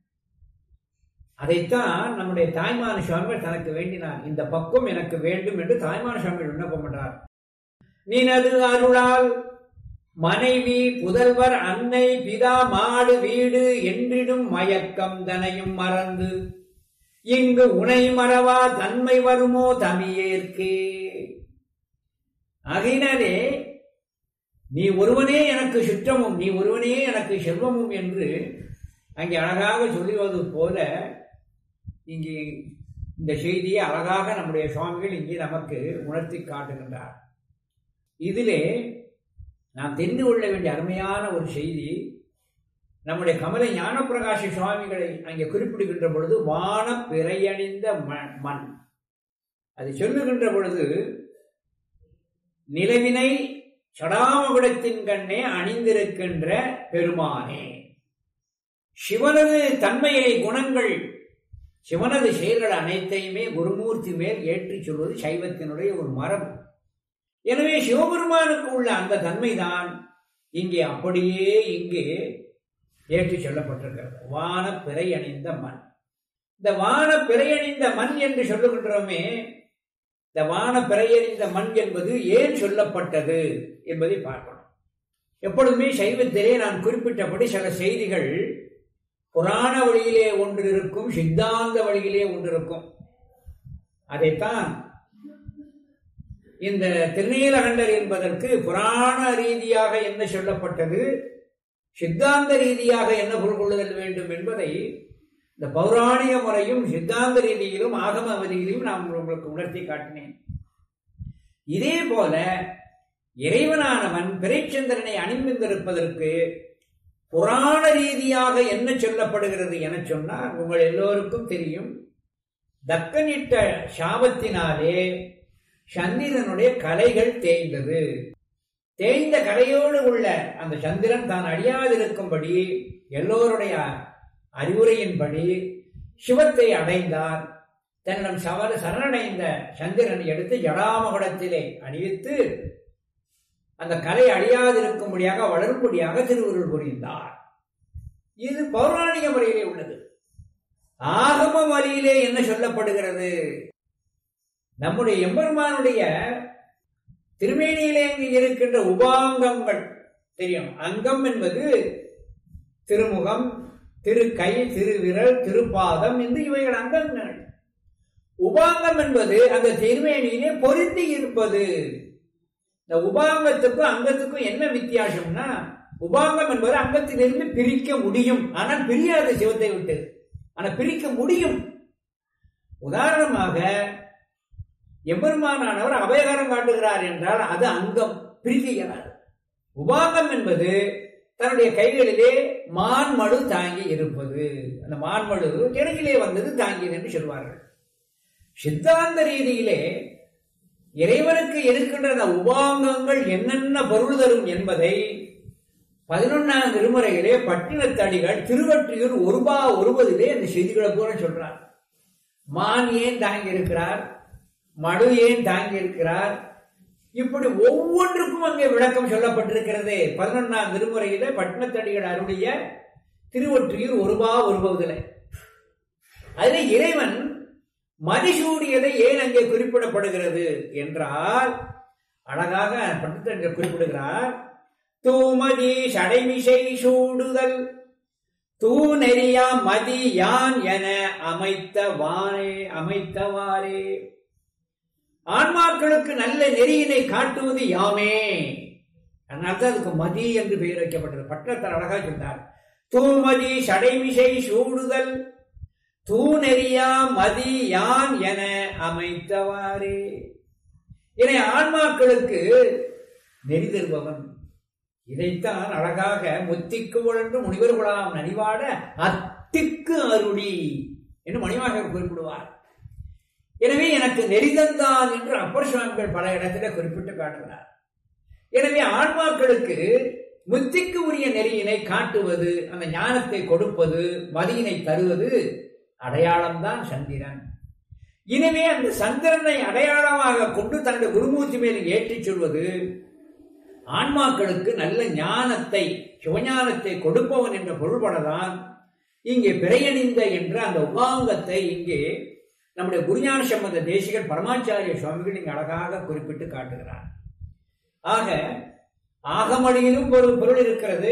அதைத்தான் நம்முடைய தாய்மான சுவாமிகள் தனக்கு வேண்டினார். இந்த பக்குவம் எனக்கு வேண்டும் என்று தாய்மான சுவாமிகள் விண்ணப்பம் பண்றார். நினது அருளால் மனைவி புதல்வர் அன்னை பிதா மாடு வீடு என்றிடும் மயக்கம் தனையும் மறந்து இங்கு உனை மறவா தன்மை வருமோ தமியேற்கே. ஆகையினாலே நீ ஒருவனே எனக்கு சுற்றமும், நீ ஒருவனே எனக்கு செல்வமும் என்று அங்கே அழகாக சொல்லுவது போல இங்கே இந்த செய்தியை அழகாக நம்முடைய சுவாமிகள் இங்கே நமக்கு உணர்த்தி காட்டுகின்றார். இதிலே நாம் தெரிந்து கொள்ள வேண்டிய அருமையான ஒரு செய்தி, நம்முடைய கமலை ஞானப்பிரகாச சுவாமிகளை அங்கே குறிப்பிடுகின்ற பொழுது வான பிறையணிந்த மண், அதை சொல்லுகின்ற பொழுது நிலவினை சடாமகுடத்தின் கண்ணே அணிந்திருக்கின்ற பெருமானே, சிவனது தன்மையை குணங்கள் சிவனது செயல்கள் அனைத்தையுமே குருமூர்த்தி மேல் ஏற்றிச் சொல்வது சைவத்தினுடைய ஒரு மரபு. எனவே சிவபெருமானுக்கு உள்ள அந்த தன்மைதான் இங்கே அப்படியே இங்கே ஏற்றி சொல்லப்பட்டிருக்கிறது. வான பிறை அணிந்த மண். இந்த வான பிறை அணிந்த மண் என்று சொல்லுகின்றோமே, இந்த வான பிறை அணிந்த மண் என்பது ஏன் சொல்லப்பட்டது என்பதை பார்க்கணும். எப்பொழுதுமே சைவத்திலே நான் குறிப்பிட்டபடி சில செய்திகள் புராண வழியிலே ஒன்று இருக்கும், சித்தாந்த வழியிலே ஒன்று இருக்கும். அதைத்தான் இந்த திருநீலகண்டர் என்பதற்கு புராண ரீதியாக என்ன சொல்லப்பட்டது, சித்தாந்த ரீதியாக என்ன பொருள் கொள்ளுதல் வேண்டும் என்பதை இந்த பௌராணிக முறையும் சித்தாந்த ரீதியிலும் ஆகம அவதியிலும் நான் உங்களுக்கு உணர்த்தி காட்டினேன். இதே போல இறைவனானவன் பிறைச்சந்திரனை அணிந்திருப்பதற்கு புராண ரீதியாக என்ன சொல்லப்படுகிறது என சொன்னால் உங்கள் எல்லோருக்கும் தெரியும். தக்கனிட்ட சாபத்தினாலே சந்திரனுடைய கலைகள் தேய்ந்தது. தேய்ந்த கலையோடு உள்ள அந்த சந்திரன் தான் அழியாதிருக்கும்படி எல்லோருடைய அறிவுரையின்படி சிவத்தை அடைந்தார். தன்னிடம் சவர சரணடைந்த சந்திரனை எடுத்து ஜடாமகுடத்திலே அணிவித்து அந்த கலை அழியாதிருக்கும்படியாக வளரும்படியாக திருவுருள் புரிந்தார். இது பௌராணிக முறையிலே உள்ளது. ஆகம வழியிலே என்ன சொல்லப்படுகிறது? நம்முடைய எம்பெருமானுடைய திருமேனியிலே இருக்கின்ற உபாங்கங்கள் தெரியும். அங்கம் என்பது திருமுகம், திருக்கை, திருவிரல், திருப்பாதம் என்று இவைகள் அங்கங்கள். உபாங்கம் என்பது அந்த திருமேனியிலே பொருந்தி இருப்பது. இந்த உபாங்கத்துக்கும் அங்கத்துக்கும் என்ன வித்தியாசம்னா, உபாங்கம் என்பது அங்கத்திலிருந்து பிரிக்க முடியும், ஆனால் பிரியாத சிவத்தை விட்டு. ஆனால் பிரிக்க முடியும். உதாரணமாக எம்பெருமானானவர் அபயகரம் காட்டுகிறார் என்றால் அது அங்கம், பிரிக்கிறார். உபாங்கம் என்பது தன்னுடைய கைகளிலே மான்மடு தாங்கி இருப்பது. அந்த மான்மடு கிழக்கிலே வந்தது தாங்கியது என்று சொல்வார்கள். சித்தாந்த ரீதியிலே இறைவனுக்கு இருக்கின்ற அந்த உபாங்கங்கள் என்னென்ன பொருள் தரும் என்பதை பதினொன்னாம் திருமுறையிலே பட்டினத்தடிகள் திருவற்றியூர் ஒருபா ஒருவதிலே அந்த செய்திகளை கூட சொல்றார். மான் ஏன் தாங்கி இருக்கிறார், மடு ஏன் தாங்கி இருக்கிறார், இப்படி ஒவ்வொன்றுக்கும் அங்கே விளக்கம் சொல்லப்பட்டிருக்கிறது. பதினொன்னாம் திருமுறையில பட்டினத்தடிகள் அருடைய திருவொற்றியூர் ஒருபா ஒருபவதில. அதிலே இறைவன் மதிசூடியதை ஏன் அங்கே குறிப்பிடப்படுகிறது என்றால், அழகாக பட்டினத்தடிகள் குறிப்பிடுகிறார். தூமதி சடைமிசை சூடுதல் தூ நெறியா மதி யான் என அமைத்தவாறே அமைத்தவாறே. ஆன்மாக்களுக்கு நல்ல நெறியினை காட்டுவது யாமே. அதனால்தான் அதுக்கு மதி என்று பெயர் வைக்கப்பட்டது. பட்டத்தர் அழகா சொன்னார். தூமதி சடைமிசை சூடுதல் தூ நெறியா மதி யான் என அமைத்தவாறே. என ஆன்மாக்களுக்கு நெறி தருபவன். இதைத்தான் அழகாக முத்திக்கு உழன்று முனிவர் குலாம் நனிவாட அத்திக்கு அருளி என்று மணிவாக குறிப்பிடுவார். எனவே எனக்கு நெறிதந்தான் என்று அப்பர் சுவாமிகள் பல இடத்துல குறிப்பிட்டு காட்டுகிறார். எனவே ஆன்மாக்களுக்கு முத்திக்கு உரிய நெறியினை காட்டுவது, அந்த ஞானத்தை கொடுப்பது, மதியினை தருவது அடையாளம்தான் சந்திரன். எனவே அந்த சந்திரனை அடையாளமாக கொண்டு தன்னுடைய குருமூர்த்தி மேல் ஏற்றிச் சொல்வது ஆன்மாக்களுக்கு நல்ல ஞானத்தை, சிவஞானத்தை கொடுப்பவன் என்ற பொருள்படதான் இங்கே பிறையணிந்த என்ற அந்த உபாங்கத்தை இங்கே நம்முடைய குருஞான சம்பந்த தேசிகர் பரமாச்சாரிய சுவாமிகள் இங்கு அழகாக குறிப்பிட்டு காட்டுகிறார். ஆக ஆகமொழியிலும் ஒரு பொருள் இருக்கிறது,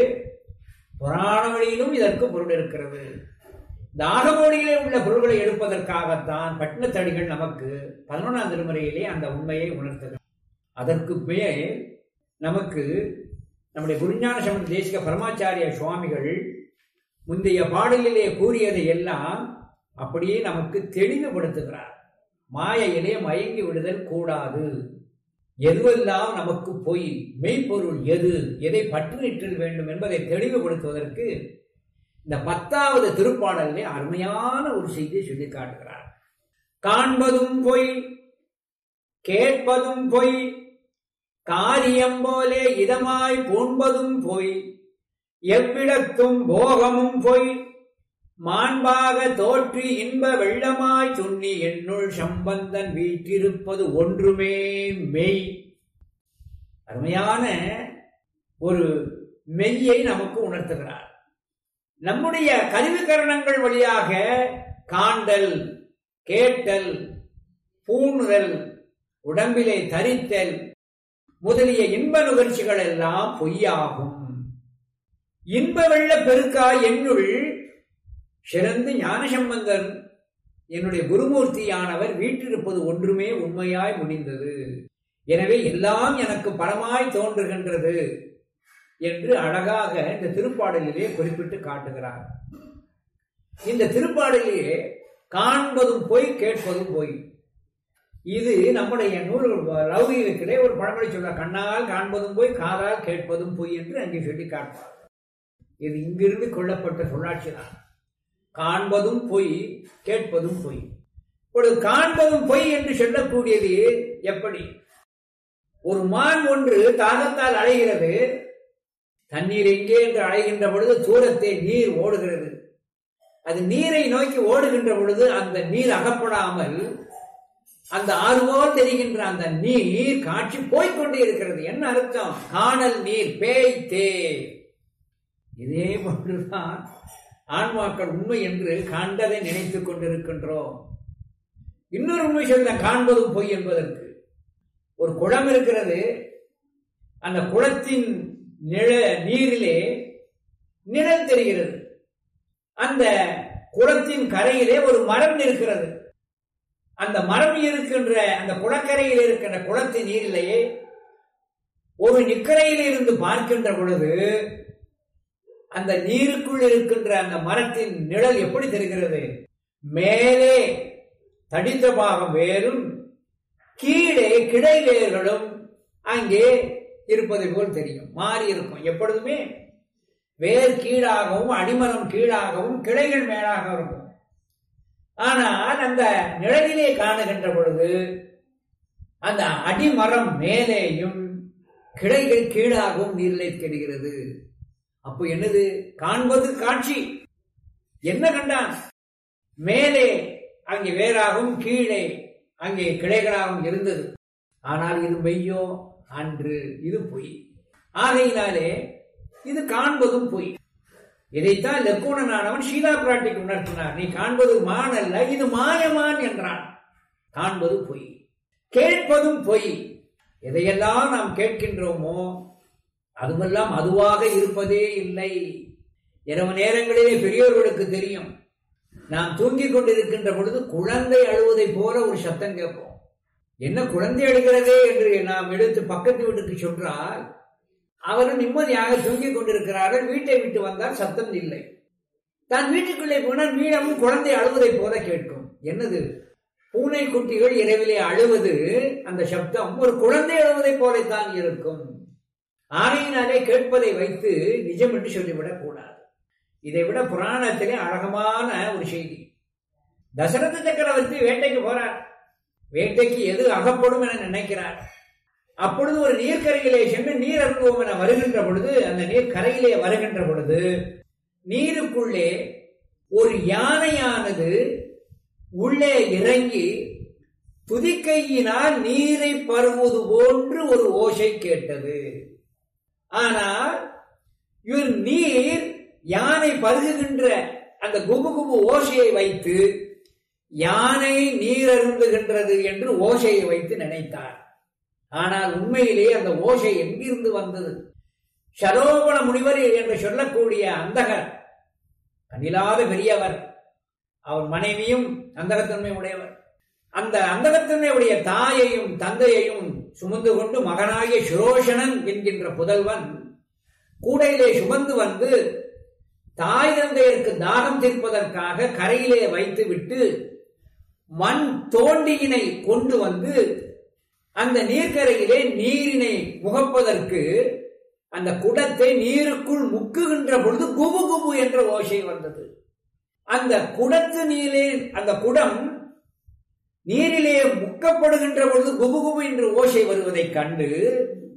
புராண வழியிலும் இதற்கு பொருள் இருக்கிறது. இந்த ஆகமொழியிலே உள்ள பொருள்களை எடுப்பதற்காகத்தான் பட்டினத்தடிகள் நமக்கு பதினொன்றாம் திருமுறையிலே அந்த உண்மையை உணர்த்துகிறார். அதற்கு மேல் நமக்கு நம்முடைய குருஞான சம்பந்த தேசிக பரமாச்சாரிய சுவாமிகள் முந்தைய பாடலிலே கூறியதை எல்லாம் அப்படியே நமக்கு தெளிவுபடுத்துகிறார். மாயையிலே மயங்கி விடுதல் கூடாது, எதுவெல்லாம் நமக்கு பொய், மெய்ப்பொருள் எது, எதை பற்று நிற்றல் வேண்டும் என்பதை தெளிவுபடுத்துவதற்கு இந்த பத்தாவது திருப்பாடலிலே அருமையான ஒரு செய்தியை சொல்லி காட்டுகிறார். காண்பதும் பொய், கேட்பதும் பொய், காரியம் போலே இதமாய் பூண்பதும் பொய், எவ்விடத்தும் போகமும் பொய், மாண்பாக தோற்றி இன்ப வெள்ளமாய் துண்ணி என்னுள் சம்பந்தன் வீற்றிருப்பது ஒன்றுமே மெய். அருமையான ஒரு மெய்யை நமக்கு உணர்த்துகிறார். நம்முடைய கருவிகரணங்கள் வழியாக காண்டல், கேட்டல், பூணுதல், உடம்பிலே தரித்தல் முதலிய இன்ப நுகர்ச்சிகள் எல்லாம் பொய்யாகும். இன்ப வெள்ள பெருக்காய் என்னுள் சிறந்து ஞானசம்பந்தன் என்னுடைய குருமூர்த்தியானவர் வீற்றிருப்பது ஒன்றுமே உண்மையாய் முடிந்தது. எனவே எல்லாம் எனக்கு பரமாய் தோன்றுகின்றது என்று அழகாக இந்த திருப்பாடலிலே குறிப்பிட்டு காட்டுகிறார். இந்த திருப்பாடலிலே காண்பதும் பொய், கேட்பதும் பொய். இது நம்முடைய நூல் லௌகீகத்திலே ஒரு பழமொழி சொல்ற, கண்ணால் காண்பதும் பொய், காதால் கேட்பதும் பொய் என்று அங்கே சொல்லி காட்டுவார். இது இங்கிருந்து கொள்ளப்பட்ட சொல்லாட்சி தான். காண்பதும் பொய், கேட்பதும் பொய். இப்பொழுது காண்பதும் பொய் என்று சொல்லக்கூடியது எப்படி? ஒரு மான் ஒன்று தாகத்தால் அலைகிறது. தண்ணீர் எங்கே என்று அலைகின்ற பொழுது தூரத்தே நீர் ஓடுகிறது. அது நீரை நோக்கி ஓடுகின்ற பொழுது அந்த நீர் அகப்படாமல் அந்த ஆறுவோல் தெரிகின்ற அந்த நீர் காட்சி போய்கொண்டே இருக்கிறது. என்ன அர்த்தம்? காணல் நீர் பேய்த்தே. இதே போன்றுதான் ஆன்மாக்கள் உண்மை என்று கண்டதை நினைத்துக் கொண்டிருக்கின்றோம். இன்னொரு உண்மை சொல்ல, காண்பதும் பொய் என்பதற்கு. ஒரு குளம் இருக்கிறது. அந்த குளத்தின் நிழ நீரிலே நிழல் தெரிகிறது. அந்த குளத்தின் கரையிலே ஒரு மரம் இருக்கிறது. அந்த மரம் இருக்கின்ற அந்த குளக்கரையில் இருக்கின்ற குளத்தின் நீரிலேயே ஒரு நிக்கரையில் இருந்து பார்க்கின்ற பொழுது அந்த நீருக்குள் இருக்கின்ற அந்த மரத்தின் நிழல் எப்படி தெரிகிறது? மேலே தடித்த பாகம் வேறும் கீழே கிளை வேர்களும் அங்கே இருப்பதை போல் தெரியும். மாறி இருக்கும். எப்பொழுதுமே வேர் கீழாகவும் அடிமரம் கீழாகவும் கிளைகள் மேலாக இருக்கும். ஆனால் அந்த நிழலிலே காணுகின்ற பொழுது அந்த அடிமரம் மேலேயும் கிளைகள் கீழாகவும் நீரிலே தெரிகிறது. அப்போ என்னது? காண்பது காட்சி. என்ன கண்டான்? மேலே அங்கே வேறாகவும் கீழே அங்கே கிளைகளாகவும் இருந்தது. ஆனால் இது மெய்யோ? அன்று. இது பொய். ஆகையினாலே இது காண்பதும் பொய். இதைத்தான் லெக்கூணனானவன் சீதா பிராட்டிக்கு உணர்த்தினார். நீ காண்பது மான் அல்ல, இது மாயமான் என்றான். காண்பது பொய், கேட்பதும் பொய். எதையெல்லாம் நாம் கேட்கின்றோமோ அதுவெல்லாம் அதுவாக இருப்பதே இல்லை. இரவு நேரங்களிலே பெரியோர்களுக்கு தெரியும். நாம் தூங்கிக் கொண்டிருக்கின்ற பொழுது குழந்தை அழுவதை போல ஒரு சத்தம் கேட்போம். என்ன குழந்தை அழுகிறதே என்று நாம் எடுத்து பக்கத்து வீட்டுக்கு சொன்னால் அவர்கள் நிம்மதியாக தூங்கிக் கொண்டிருக்கிறார்கள். வீட்டை விட்டு வந்தால் சத்தம் இல்லை. தான் வீட்டுக்குள்ளே போனால் மீளமும் குழந்தை அழுவதை போல கேட்கும். என்னது? பூனை குட்டிகள் இரவிலே அழுவது, அந்த சப்தம் ஒரு குழந்தை அழுவதை போலத்தான் இருக்கும். ஆகையினாலே கேட்பதை வைத்து நிஜம் என்று சொல்லிவிடக் கூடாது. இதை விட புராணத்திலே அழகமான ஒரு செய்தி. தசரத சக்கரவர்த்தி வேட்டைக்கு போறார். வேட்டைக்கு எது அகப்படும் என நினைக்கிறார். அப்பொழுது ஒரு நீர்க்கரையிலே சென்று நீர் அருந்துவோம் என வருகின்ற பொழுது, அந்த நீர் கரையிலே வருகின்ற பொழுது நீருக்குள்ளே ஒரு யானையானது உள்ளே இறங்கி துதிக்கையினால் நீரை பருவது போன்று ஒரு ஓசை கேட்டது. ஆனால் இவர் நீர் யானை பருகுகின்ற அந்த குபு குபு ஓசையை வைத்து யானை நீர் அருந்துகின்றது என்று ஓசையை வைத்து நினைத்தார். ஆனால் உண்மையிலே அந்த ஓசை எங்கிருந்து வந்தது? சரோபண முனிவர் என்று சொல்லக்கூடிய அந்தகர், கண்ணில்லாத பெரியவர், அவர் மனைவியும் அந்தகத்தன்மை உடையவர். அந்த அந்தகத்தன்மை உடைய தாயையும் தந்தையையும் சுமந்து கொண்டு மகனாகிய சுரோஷணன் என்கின்ற புதல்வன் கூடையிலே சுமந்து வந்து தாய் தந்தையருக்கு தாகம் தீர்ப்பதற்காக கரையிலே வைத்து விட்டு மண் தோண்டியினை கொண்டு வந்து அந்த நீர்க்கரையிலே நீரினை முகப்பதற்கு அந்த குடத்தை நீருக்குள் முக்குகின்ற பொழுது குபு குபு என்ற ஓசை வந்தது. அந்த குடத்து நீரிலே அந்த குடம் நீரிலே முக்கப்படுகின்ற பொழுது குபு குபு என்று ஓசை வருவதைக் கண்டு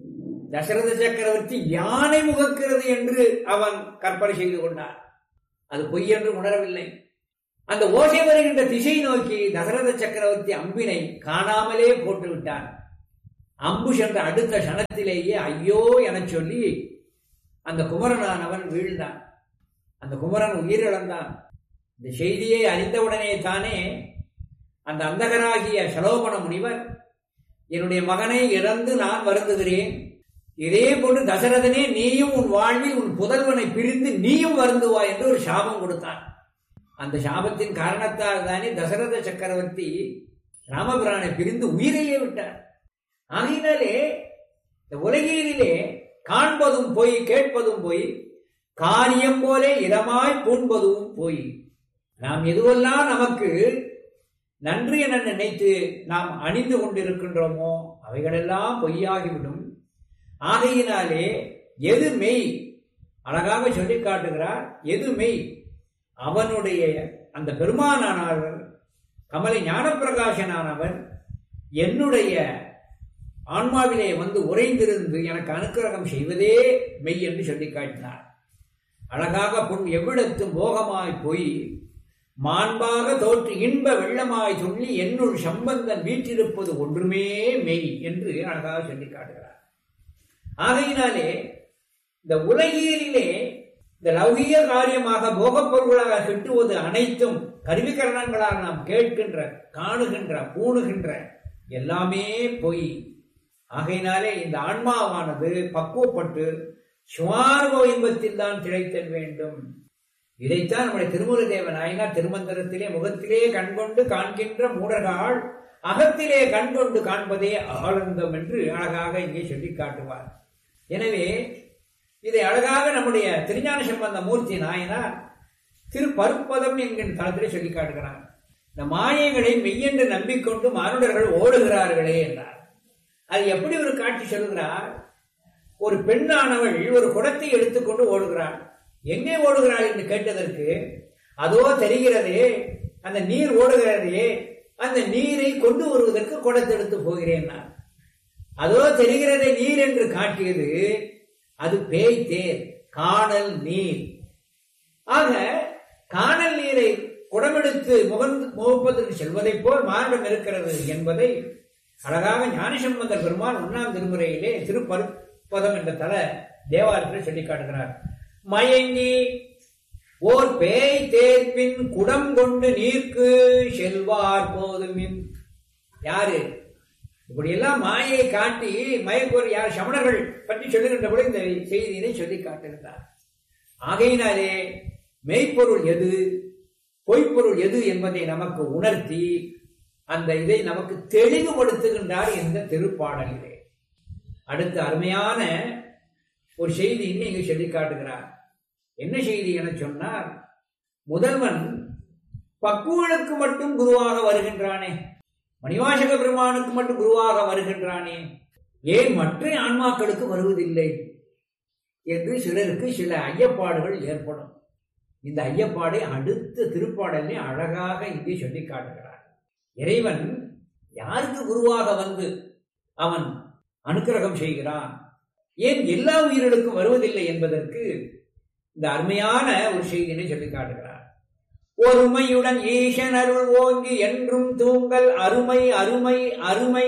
தசரத சக்கரவர்த்தி யானை முகக்கிறது என்று அவன் கற்பனை செய்து கொண்டார். அது பொய் என்று உணரவில்லை. அந்த ஓசை வருகின்ற திசை நோக்கி தசரத சக்கரவர்த்தி அம்பினை காணாமலே போட்டு விட்டார். அம்பு சென்ற அடுத்த கணத்திலேயே ஐயோ என சொல்லி அந்த குமரனானவன் வீழ்ந்தான். அந்த குமரன் உயிரிழந்தான். இந்த செய்தியை அறிந்தவுடனே தானே அந்த அந்தகராகிய சலோபன முனிவர், என்னுடைய மகனை இறந்து நான் வருந்துகிறேன், இதே போன்று தசரதனே நீயும் உன் வாழ்வில் உன் புதல்வனை பிரிந்து நீயும் வருந்துவாய் என்று ஒரு சாபம் கொடுத்தான். அந்த சாபத்தின் காரணத்தால் தானே தசரத சக்கரவர்த்தி ராமபிரானை பிரிந்து உயிரையே விட்டார். ஆகையினாலே இந்த உலகிலே காண்பதும் போய், கேட்பதும் போய், காரியம் போல இடமாய் பூண்பதும் போய். நாம் எதுவெல்லாம் நமக்கு நன்று என நினைத்து நாம் அணிந்து கொண்டிருக்கின்றோமோ அவைகளெல்லாம் பொய்யாகிவிடும். ஆகையினாலே எது மெய், அழகாக சொல்லி காட்டுகிறார். எது மெய், அவனுடைய அந்த பெருமானானவர், கமலை ஞானப்பிரகாசனானவர் என்னுடைய ஆன்மாவிலே வந்து உறைந்திருந்து எனக்கு அனுக்கிரகம் செய்வதே மெய் என்று சொல்லி காட்டினார். அழகாக பொன் எவ்விடத்தும் போகமாய் போய் மாண்பாக தோற்று இன்ப வெள்ளமாய் சொல்லி என்னுள் சம்பந்தன் வீற்றிருப்பது ஒன்றுமே மெய் என்று அழகாக சொல்லி காட்டுகிறார். ஆகையினாலே இந்த உலகியலிலே இந்த லௌகிய காரியமாக போகப் பொருள்களாக கிட்டுவது அனைத்தும் கருவிகரணங்களால் நாம் கேட்கின்ற, காணுகின்ற, பூணுகின்ற எல்லாமே பொய். ஆகையினாலே இந்த ஆன்மாவானது பக்குவப்பட்டு சுவார்வ இன்பத்தில் தான் திளைத்தல் வேண்டும். இதைத்தான் நம்முடைய திருமூல தேவ நாயனார் திருமந்திரத்திலே முகத்திலே கண்கொண்டு காண்கின்ற மூடர்கள் அகத்திலே கண்கொண்டு காண்பதே ஆனந்தம் என்று அழகாக இங்கே சொல்லி காட்டுவார். எனவே இதை அழகாக நம்முடைய திருஞான சம்பந்த மூர்த்தி நாயனார் திருப்பற்பதம் என்கின்ற தளத்திலே சொல்லி காட்டுகிறார். இந்த மாயைகளை மெய்யென்று நம்பிக்கொண்டு மானுடர்கள் ஓடுகிறார்களே என்றார். அது எப்படி ஒரு காட்சி சொல்கிறார்? ஒரு பெண்ணானவள் ஒரு குடத்தை எடுத்துக்கொண்டு ஓடுகிறாள். எங்கே ஓடுகிறாள் என்று கேட்டதற்கு, அதோ தெரிகிறதே அந்த நீர் ஓடுகிறதே, அந்த நீரை கொண்டு வருவதற்கு குடத்தை எடுத்து போகிறேன் நான். அதோ தெரிகிறதே நீர் என்று காட்டியது அது பேய் தேர், காணல் நீர். ஆக காணல் நீரை குடமெடுத்து முகந்து முகப்பதற்கு செல்வதை போல் மார்க்கம் இருக்கிறது என்பதை அழகாக ஞானசம்பந்தர் பெருமான் ஒன்னாம் திருமுறையிலே திருப்பற்பதம் என்ற தல தேவாலயத்தில் சொல்லி காட்டுகிறார். மயங்கி ஓர் பேய் தேர்ப்பின் குடம் கொண்டு நீர்க்கு செல்வார் போதுமின். யாரு இப்படி எல்லாம் மாயை காட்டி மயக்கோர் யார் சமணர்கள் பற்றி சொல்லுகின்ற போது இந்த செய்தியினை சொல்லி காட்டுகின்றார். ஆகையினாலே மெய்ப்பொருள் எது, பொய்ப்பொருள் எது என்பதை நமக்கு உணர்த்தி அந்த இதை நமக்கு தெளிவுபடுத்துகின்றார் இந்த திருப்பாடலிலே. அடுத்த அருமையான ஒரு செய்தியை இங்கு சொல்லி காட்டுகிறார். என்ன செய்தி என சொன்னார்? முதல்வன் பக்குவனுக்கு மட்டும் குருவாக வருகின்றானே, மணிவாசக பெருமானுக்கு மட்டும் குருவாக வருகின்றானே, ஏன் மற்ற ஆன்மாக்களுக்கு வருவதில்லை என்று சிலருக்கு சில ஐயப்பாடுகள் ஏற்படும். இந்த ஐயப்பாடை அடுத்த திருப்பாடலே அழகாக இங்கே சொல்லி காட்டுகிறார். இறைவன் யாருக்கு குருவாக வந்து அவன் அனுக்கிரகம் செய்கிறான், ஏன் எல்லா உயிர்களுக்கும் வருவதில்லை என்பதற்கு இந்த அருமையான ஒரு செய்தியை சொல்லி காட்டுகிறார். ஒருமையுடன் ஈசன் அருள் ஓங்கி என்றும் தூங்கல் அருமை அருமை அருமை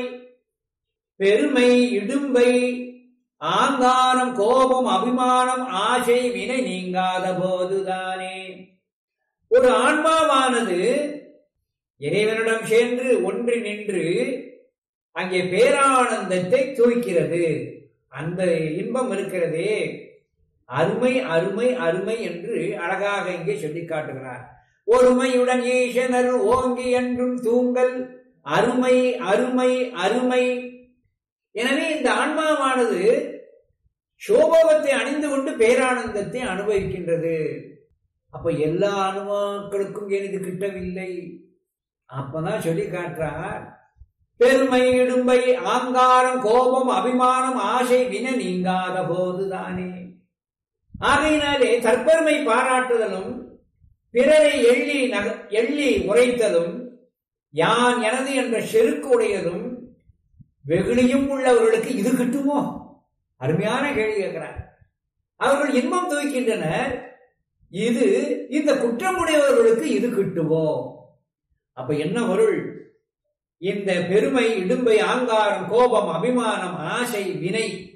பெருமை இடும்பை ஆங்காரம் கோபம் அபிமானம் ஆசை வினை நீங்காத போதுதானே. ஒரு ஆன்மாவானது இறைவனிடம் சென்று ஒன்றி நின்று அங்கே பேரானந்தத்தை துய்க்கிறது. அந்த இன்பம் இருக்கிறதே அருமை அருமை அருமை என்று அழகாக இங்கே சொல்லி காட்டுகிறார். ஒருமையுடன் ஈசனர் ஓங்கி என்றும் தூங்கல் அருமை அருமை அருமை. எனவே இந்த ஆன்மாவானது சோபோகத்தை அணிந்து கொண்டு பேரானந்தத்தை அனுபவிக்கின்றது. அப்ப எல்லா அனுபவங்களுக்கும் எனது கிட்டவில்லை. அப்பதான் சொல்லி காட்டுறார், பெருமை இடும்பை ஆங்காரம் கோபம் அபிமானம் ஆசை வின நீங்காத போதுதானே. ஆகையினாலே தற்பெருமை பாராட்டுதலும் பிறரை எள்ளி நக எள்ளி உரைத்தலும் யான் எனது என்ற செருக்கு உடையதும் வெகுளியும் உள்ளவர்களுக்கு இது கிட்டுமோ? அருமையான கேள்வி கேட்கிறார். அவர்கள் இன்பம் துவைக்கின்றனர், இது இந்த குற்றமுடையவர்களுக்கு இது கிட்டுவோ? அப்ப என்ன பொருள்? இந்த பெருமை, இடும்பை, ஆங்காரம், கோபம், அபிமானம், ஆசை, வினை